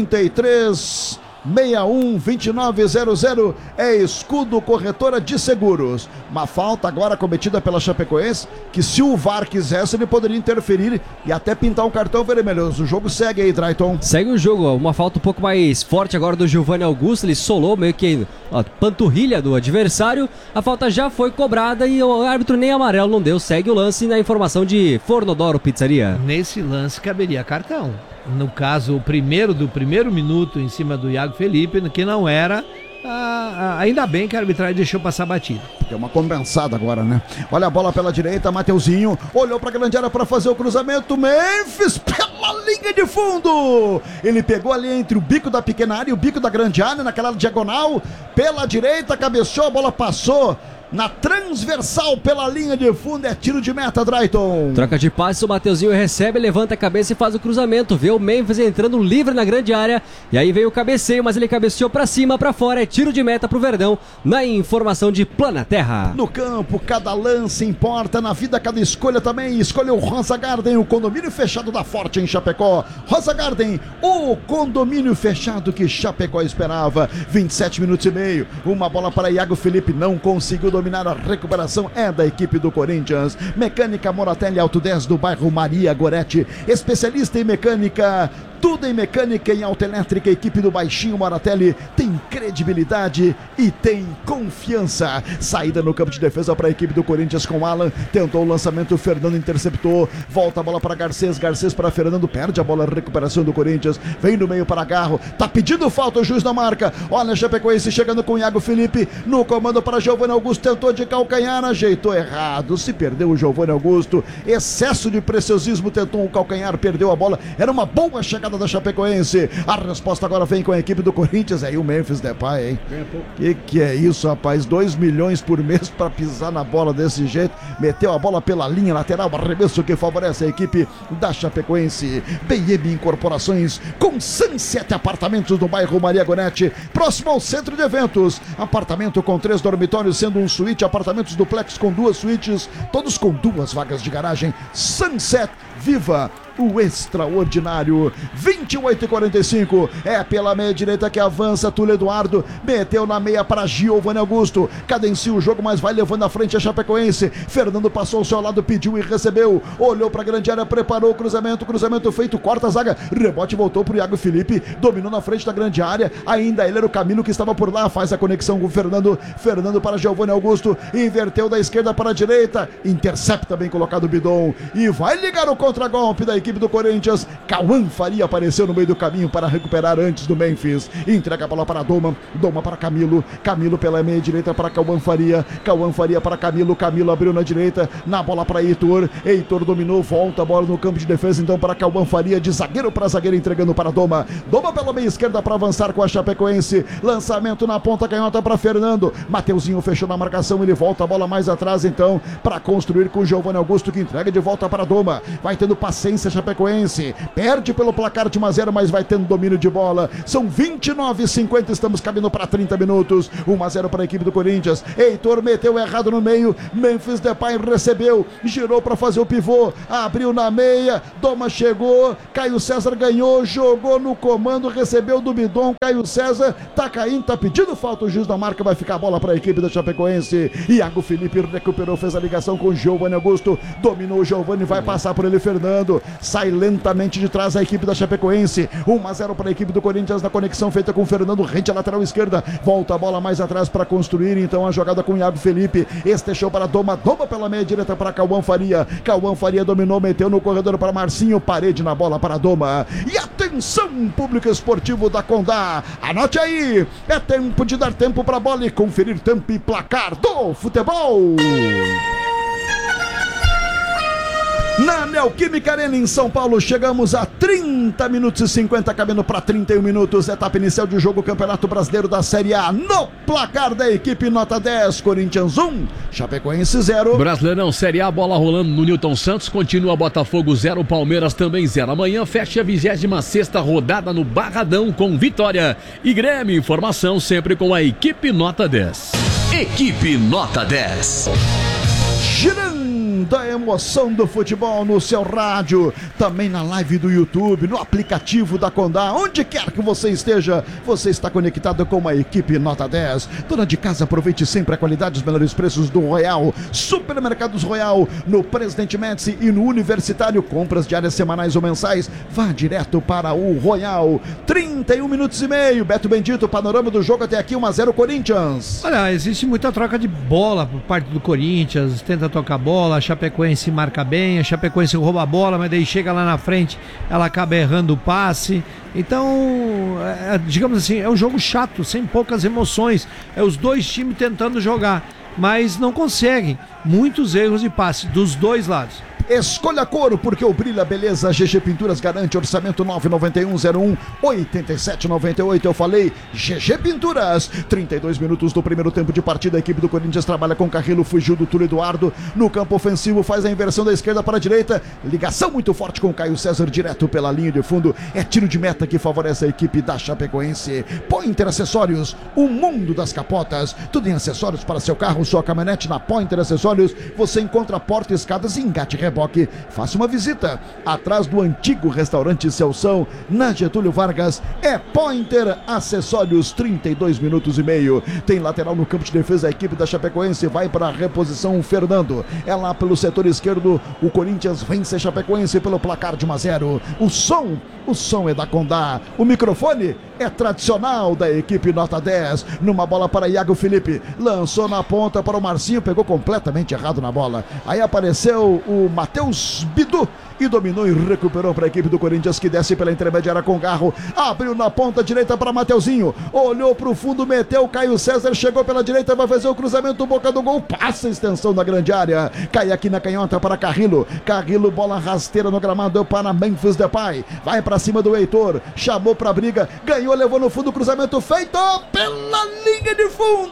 3361-2900, é Escudo Corretora de Seguros. Uma falta agora cometida pela Chapecoense, que se o VAR quisesse, ele poderia interferir e até pintar um cartão vermelho. O jogo segue aí, Drayton. Segue o jogo, uma falta um pouco mais forte agora do Giovanni Augusto. Ele solou meio que a panturrilha do adversário. A falta já foi cobrada e o árbitro nem amarelo não deu. Segue o lance na informação de Fornodoro Pizzaria. Nesse lance caberia cartão. No caso, o primeiro minuto em cima do Iago Felipe, que não era. Ainda bem que a arbitragem deixou passar batida. Deu uma compensada agora, né? Olha a bola pela direita, Mateuzinho olhou pra grande área para fazer o cruzamento. Memphis pela linha de fundo. Ele pegou ali entre o bico da pequena área e o bico da grande área, naquela diagonal. Pela direita, cabeceou, a bola passou na transversal pela linha de fundo. É tiro de meta, Drayton. Troca de passe, o Mateuzinho recebe, levanta a cabeça e faz o cruzamento. Vê o Memphis entrando livre na grande área. E aí veio o cabeceio, mas ele cabeceou pra cima, pra fora. É tiro de meta pro Verdão, na informação de Plana Terra. No campo, cada lance importa. Na vida, cada escolha também. Escolha o Rosa Garden, o condomínio fechado da Forte em Chapecó. Rosa Garden, o condomínio fechado que Chapecó esperava. 27 minutos e meio. Uma bola para Iago Felipe, não conseguiu dominar, a recuperação é da equipe do Corinthians. Mecânica Moratelli Auto 10 do bairro Maria Goretti, especialista em mecânica, tudo em mecânica em autoelétrica. A equipe do Baixinho Moratelli tem credibilidade e tem confiança. Saída no campo de defesa para a equipe do Corinthians com Alan, tentou o lançamento, o Fernando interceptou, volta a bola para Garcês, Garcês para Fernando, perde a bola, recuperação do Corinthians, vem no meio para Garro, tá pedindo falta, o juiz da marca. Olha, Chapecoense chegando com o Iago Felipe no comando para Giovanni Augusto, tentou de calcanhar, ajeitou errado, se perdeu o Giovanni Augusto, excesso de preciosismo, tentou o calcanhar, perdeu a bola. Era uma boa chegada da Chapecoense. A resposta agora vem com a equipe do Corinthians. Aí o Memphis Depay, hein? Que é isso, rapaz? 2 milhões por mês pra pisar na bola desse jeito. Meteu a bola pela linha lateral, arremesso que favorece a equipe da Chapecoense. BM Incorporações com Sunset Apartamentos no bairro Maria Goretti, próximo ao centro de eventos. Apartamento com 3 dormitórios, sendo um suíte, apartamentos duplex com 2 suítes, todos com 2 vagas de garagem. Sunset, viva o extraordinário. 28:45, é pela meia direita que avança Túlio Eduardo, meteu na meia para Giovanni Augusto, cadencia o jogo, mas vai levando à frente a Chapecoense. Fernando passou ao seu lado, pediu e recebeu, olhou para a grande área, preparou o cruzamento feito, corta a zaga, rebote voltou pro Iago Felipe, dominou na frente da grande área, ainda ele era o Camilo que estava por lá, faz a conexão com o Fernando para Giovanni Augusto, inverteu da esquerda para a direita, intercepta, bem colocado o Bidon, e vai ligar o contragolpe da equipe do Corinthians. Cauã Faria apareceu no meio do caminho para recuperar antes do Memphis, entrega a bola para Doma para Camilo pela meia direita para Cauã Faria para Camilo abriu na direita, na bola para Heitor dominou, volta a bola no campo de defesa então para Cauã Faria, de zagueiro para zagueiro, entregando para Doma pela meia esquerda para avançar com a Chapecoense, lançamento na ponta canhota para Fernando, Mateuzinho fechou na marcação, ele volta a bola mais atrás então para construir com o Giovanni Augusto, que entrega de volta para Doma, vai tendo paciência Chapecoense, perde pelo placar de 1-0, mas vai tendo domínio de bola. São 29:50, estamos caminhando para 30 minutos. 1-0 para a equipe do Corinthians. Heitor meteu errado no meio, Memphis Depay recebeu, girou para fazer o pivô, abriu na meia, Doma chegou, Caio César ganhou, jogou no comando, recebeu do Bidon, Caio César tá caindo, tá pedindo falta, o juiz da marca, vai ficar a bola para a equipe da Chapecoense. Iago Felipe recuperou, fez a ligação com Giovanni Augusto, dominou o Giovanni, vai passar por ele Fernando, sai lentamente de trás a equipe da Chapecoense. 1-0 para a equipe do Corinthians na conexão feita com o Fernando, rente a lateral esquerda, volta a bola mais atrás para construir então a jogada com o Iago Felipe, estechou para Doma pela meia direita para Cauã Faria dominou, meteu no corredor para Marcinho, parede na bola para Doma. E atenção, público esportivo da Condá, anote aí, é tempo de dar tempo para a bola e conferir tempo e placar do futebol. Na Neoquímica Arena em São Paulo, chegamos a 30 minutos e 50, caminhando para 31 minutos, etapa inicial de jogo, Campeonato Brasileiro da Série A, no placar da equipe nota 10, Corinthians 1, Chapecoense 0. Brasileirão Série A, bola rolando no Newton Santos, continua Botafogo 0, Palmeiras também 0. Amanhã fecha a 26ª rodada no Barradão com Vitória e Grêmio. Informação sempre com a equipe nota 10. Equipe nota 10. Girando a emoção do futebol no seu rádio, também na live do YouTube, no aplicativo da Condá, onde quer que você esteja, você está conectado com a equipe nota 10. Dona de casa, aproveite sempre a qualidade, os melhores preços do Royal, Supermercados Royal, no Presidente Médici e no Universitário, compras diárias, semanais ou mensais, vá direto para o Royal. 31 minutos e meio, Beto Bendito, panorama do jogo até aqui, 1-0 Corinthians. Olha, existe muita troca de bola por parte do Corinthians, tenta tocar a bola, a Chapecoense marca bem, a Chapecoense rouba a bola, mas daí chega lá na frente, ela acaba errando o passe. Então, digamos assim, é um jogo chato, sem poucas emoções. É os dois times tentando jogar, mas não conseguem. Muitos erros de passe dos dois lados. Escolha couro, porque o Brilha Beleza GG Pinturas garante orçamento 991018798. Eu falei GG Pinturas. 32 minutos do primeiro tempo de partida. A equipe do Corinthians trabalha com Carrillo, fugiu do Túlio Eduardo no campo ofensivo, faz a inversão da esquerda para a direita. Ligação muito forte com Caio César, direto pela linha de fundo. É tiro de meta que favorece a equipe da Chapecoense. Pointer Acessórios, o mundo das capotas. Tudo em acessórios para seu carro, sua caminhonete. Na Pointer Acessórios você encontra porta, escadas e engate reboque. Oiapoque, faça uma visita atrás do antigo restaurante Celção, na Getúlio Vargas. É Pointer Acessórios, 32 minutos e meio. Tem lateral no campo de defesa, a equipe da Chapecoense vai para a reposição. Fernando é lá pelo setor esquerdo. O Corinthians vence a Chapecoense pelo placar de 1-0. O som é da Condá. O microfone é tradicional da equipe Nota 10. Numa bola para Iago Felipe, lançou na ponta para o Marcinho, pegou completamente errado na bola. Aí apareceu o Matheus Bidu e dominou e recuperou para a equipe do Corinthians, que desce pela intermediária com Garro, abriu na ponta direita para Mateuzinho, olhou para o fundo, meteu, Caio César chegou pela direita, vai fazer o cruzamento, boca do gol, passa a extensão da grande área, cai aqui na canhota para Carrillo, bola rasteira no gramado para Memphis Depay, vai para cima do Heitor, chamou para briga, ganhou, levou no fundo, cruzamento feito pela linha de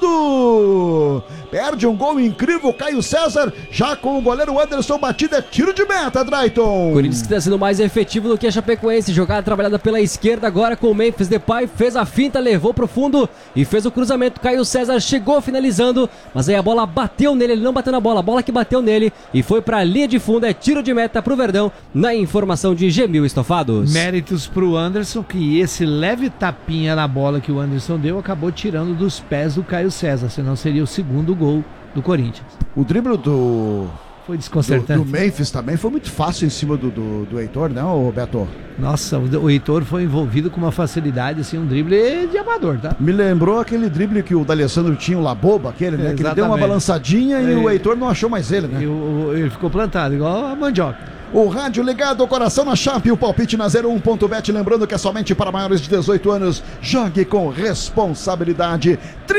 fundo, perde um gol incrível, Caio César, já com o goleiro Anderson, batida, tiro de meta, Drayton. Corinthians que está sendo mais efetivo do que a Chapecoense, jogada trabalhada pela esquerda agora com o Memphis Depay, fez a finta, levou pro fundo e fez o cruzamento, Caio César chegou finalizando, mas aí a bola bateu nele, ele não bateu na bola, a bola que bateu nele e foi pra linha de fundo, é tiro de meta pro Verdão, na informação de Gemil Estofados. Méritos pro Anderson, que esse leve tapinha na bola que o Anderson deu, acabou tirando dos pés do Caio César, senão seria o segundo gol do Corinthians. O drible foi desconcertante. Do Memphis também foi muito fácil em cima do Heitor, não, Beto? Nossa, o Heitor foi envolvido com uma facilidade, assim, um drible de amador, tá? Me lembrou aquele drible que o D'Alessandro tinha, o Laboba, aquele, né? Que ele deu uma balançadinha e o Heitor não achou mais ele, né? Ele ficou plantado, igual a mandioca. O rádio ligado, o coração na Chape, o palpite na 01.bet, lembrando que é somente para maiores de 18 anos, jogue com responsabilidade.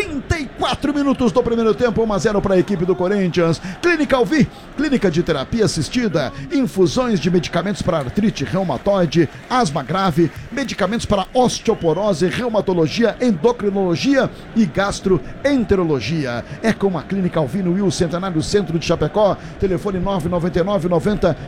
34 minutos do primeiro tempo, 1-0 para a equipe do Corinthians. Clínica Alvi, clínica de terapia assistida, infusões de medicamentos para artrite reumatoide, asma grave, medicamentos para osteoporose, reumatologia, endocrinologia e gastroenterologia. É com a Clínica Alvi no Will Centenário Centro de Chapecó, telefone 999 90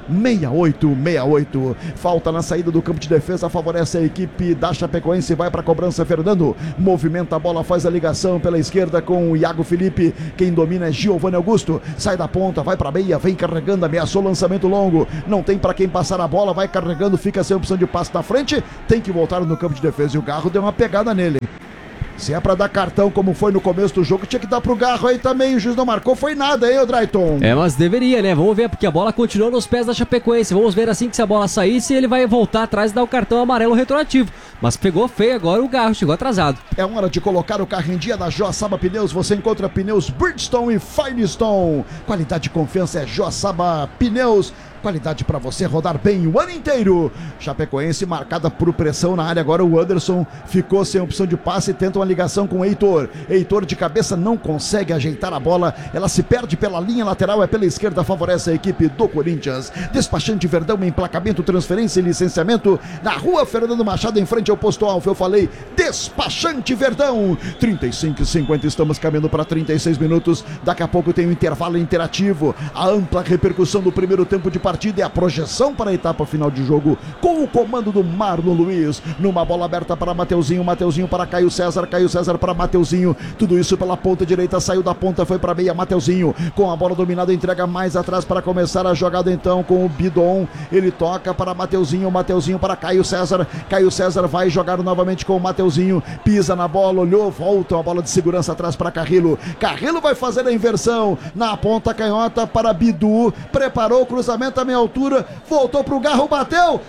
6868. Falta na saída do campo de defesa, favorece a equipe da Chapecoense, vai para a cobrança, Fernando movimenta a bola, faz a ligação pela esquerda com o Iago Felipe, quem domina é Giovanni Augusto, sai da ponta, vai para a meia, vem carregando, ameaçou lançamento longo, não tem para quem passar a bola, vai carregando, fica sem opção de passe na frente, tem que voltar no campo de defesa e o Garro deu uma pegada nele. Se é pra dar cartão como foi no começo do jogo, tinha que dar pro Garro aí também, o juiz não marcou, foi nada, hein, Drayton? É, mas deveria, né? Vamos ver, porque a bola continuou nos pés da Chapecoense, vamos ver assim que se a bola sair, se ele vai voltar atrás e dar o cartão amarelo retroativo. Mas pegou feio agora, o Garro chegou atrasado. É hora de colocar o carro em dia da Joaçaba Pneus, você encontra pneus Bridgestone e Firestone. Qualidade e confiança é Joaçaba Pneus. Qualidade para você rodar bem o ano inteiro. Chapecoense marcada por pressão na área. Agora o Anderson ficou sem opção de passe. Tenta uma ligação com o Heitor. Heitor de cabeça não consegue ajeitar a bola. Ela se perde pela linha lateral. É pela esquerda. Favorece a equipe do Corinthians. Despachante Verdão, emplacamento, transferência e licenciamento na rua Fernando Machado, em frente ao posto Alfa. Eu falei Despachante Verdão. 35 e 50. Estamos caminhando para 36 minutos. Daqui a pouco tem um intervalo interativo. A ampla repercussão do primeiro tempo de partida e a projeção para a etapa final de jogo com o comando do Marlon Luiz, numa bola aberta para Mateuzinho para Caio César para Mateuzinho, tudo isso pela ponta direita, saiu da ponta, foi para meia, Mateuzinho com a bola dominada, entrega mais atrás para começar a jogada então com o Bidon, ele toca para Mateuzinho para Caio César vai jogar novamente com o Mateuzinho, pisa na bola, olhou, volta a bola de segurança atrás para Carrillo vai fazer a inversão, na ponta canhota para Bidu, preparou o cruzamento a meia altura, voltou pro Garro, bateu,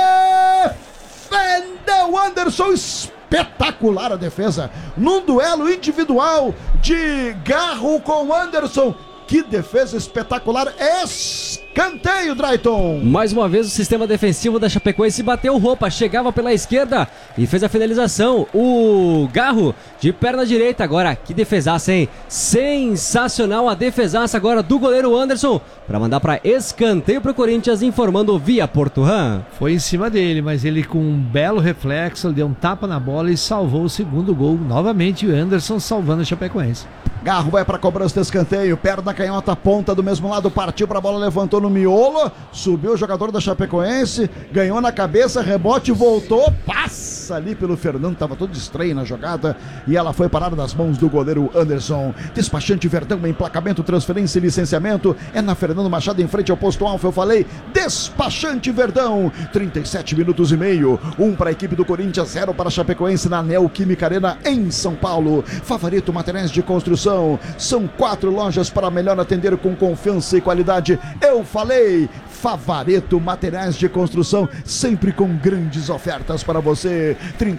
defendeu Anderson, espetacular a defesa, num duelo individual de Garro com Anderson, que defesa espetacular, escanteio, Drayton. Mais uma vez o sistema defensivo da Chapecoense bateu roupa, chegava pela esquerda e fez a finalização, o Garro de perna direita, agora que defesaça, hein? Sensacional a defesaça agora do goleiro Anderson, para mandar para escanteio pro Corinthians, informando via Porturan. Foi em cima dele, mas ele com um belo reflexo, ele deu um tapa na bola e salvou o segundo gol, novamente o Anderson salvando a Chapecoense. Garro vai para a cobrança do escanteio, perna canhota, ponta do mesmo lado, partiu para a bola, levantou no miolo, subiu o jogador da Chapecoense, ganhou na cabeça, rebote, voltou, passe cabeça ali pelo Fernando, estava todo estranho na jogada e ela foi parada nas mãos do goleiro Anderson. Despachante Verdão, emplacamento, transferência e licenciamento é na Fernando Machado, em frente ao posto Alfa. Eu falei, Despachante Verdão. 37 minutos e meio, 1 para a equipe do Corinthians, 0 para a Chapecoense na Neoquímica Arena em São Paulo. Favorito Materiais de Construção, são 4 lojas para melhor atender com confiança e qualidade. Eu falei, Favareto Materiais de Construção, sempre com grandes ofertas para você.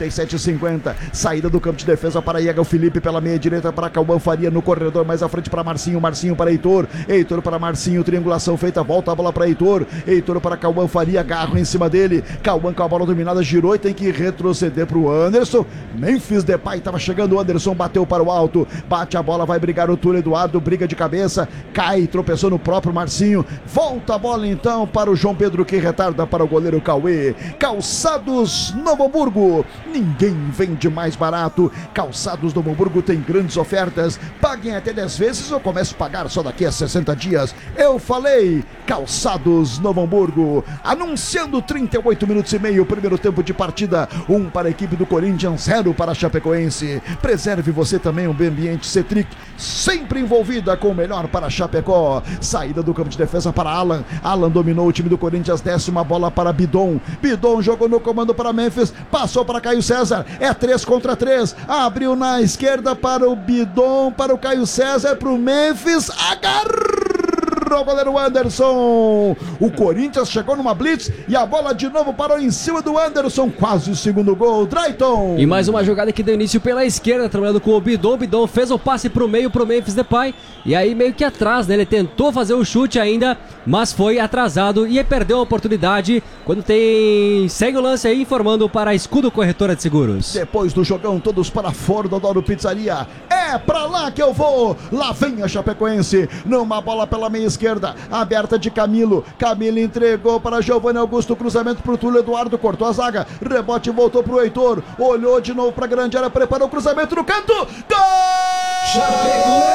37,50, saída do campo de defesa para Iago Felipe, pela meia direita para Cauã Faria, no corredor mais à frente para Marcinho, Marcinho para Heitor, Heitor para Marcinho, triangulação feita, volta a bola para Heitor, Heitor para Cauã Faria, agarro em cima dele, Cauã com a bola dominada, girou e tem que retroceder para o Anderson. Memphis Depay estava chegando, o Anderson bateu para o alto, bate a bola, vai brigar o Túlio Eduardo, briga de cabeça, cai, tropeçou no próprio Marcinho, volta a bola então para o João Pedro, que retarda para o goleiro Cauê. Calçados Novo Hamburgo, ninguém vende mais barato. Calçados Novo Hamburgo tem grandes ofertas, paguem até 10 vezes ou comece a pagar só daqui a 60 dias. Eu falei, Calçados Novo Hamburgo. Anunciando 38 minutos e meio, primeiro tempo de partida, 1 para a equipe do Corinthians, 0 para a Chapecoense. Preserve você também o ambiente Cetric, sempre envolvida com o melhor para Chapecó. Saída do campo de defesa para Alan, Alan dominou o time do Corinthians, 10ª bola para Bidon, Bidon jogou no comando para Memphis, passou para Caio César, é 3 contra 3, abriu na esquerda para o Bidon, para o Caio César, para o Memphis, agarrou o goleiro Anderson. O Corinthians chegou numa blitz e a bola de novo parou em cima do Anderson, quase o segundo gol. Drayton. E mais uma jogada que deu início pela esquerda, trabalhando com o Bidon. Bidon fez o passe pro meio, pro Memphis Depay, e aí meio que atrás, né? Ele tentou fazer o chute ainda, mas foi atrasado e perdeu a oportunidade. Quando tem... Segue o lance aí, informando para a Escudo Corretora de Seguros. Depois do jogão, todos para Fora do Adoro Pizzaria. É pra lá que eu vou. Lá vem a Chapecoense, numa bola pela meia esquerda, aberta de Camilo. Camilo entregou para Giovanni Augusto, cruzamento pro Túlio Eduardo, cortou a zaga, rebote, voltou pro Heitor, olhou de novo pra grande área, preparou o cruzamento no canto. Gol!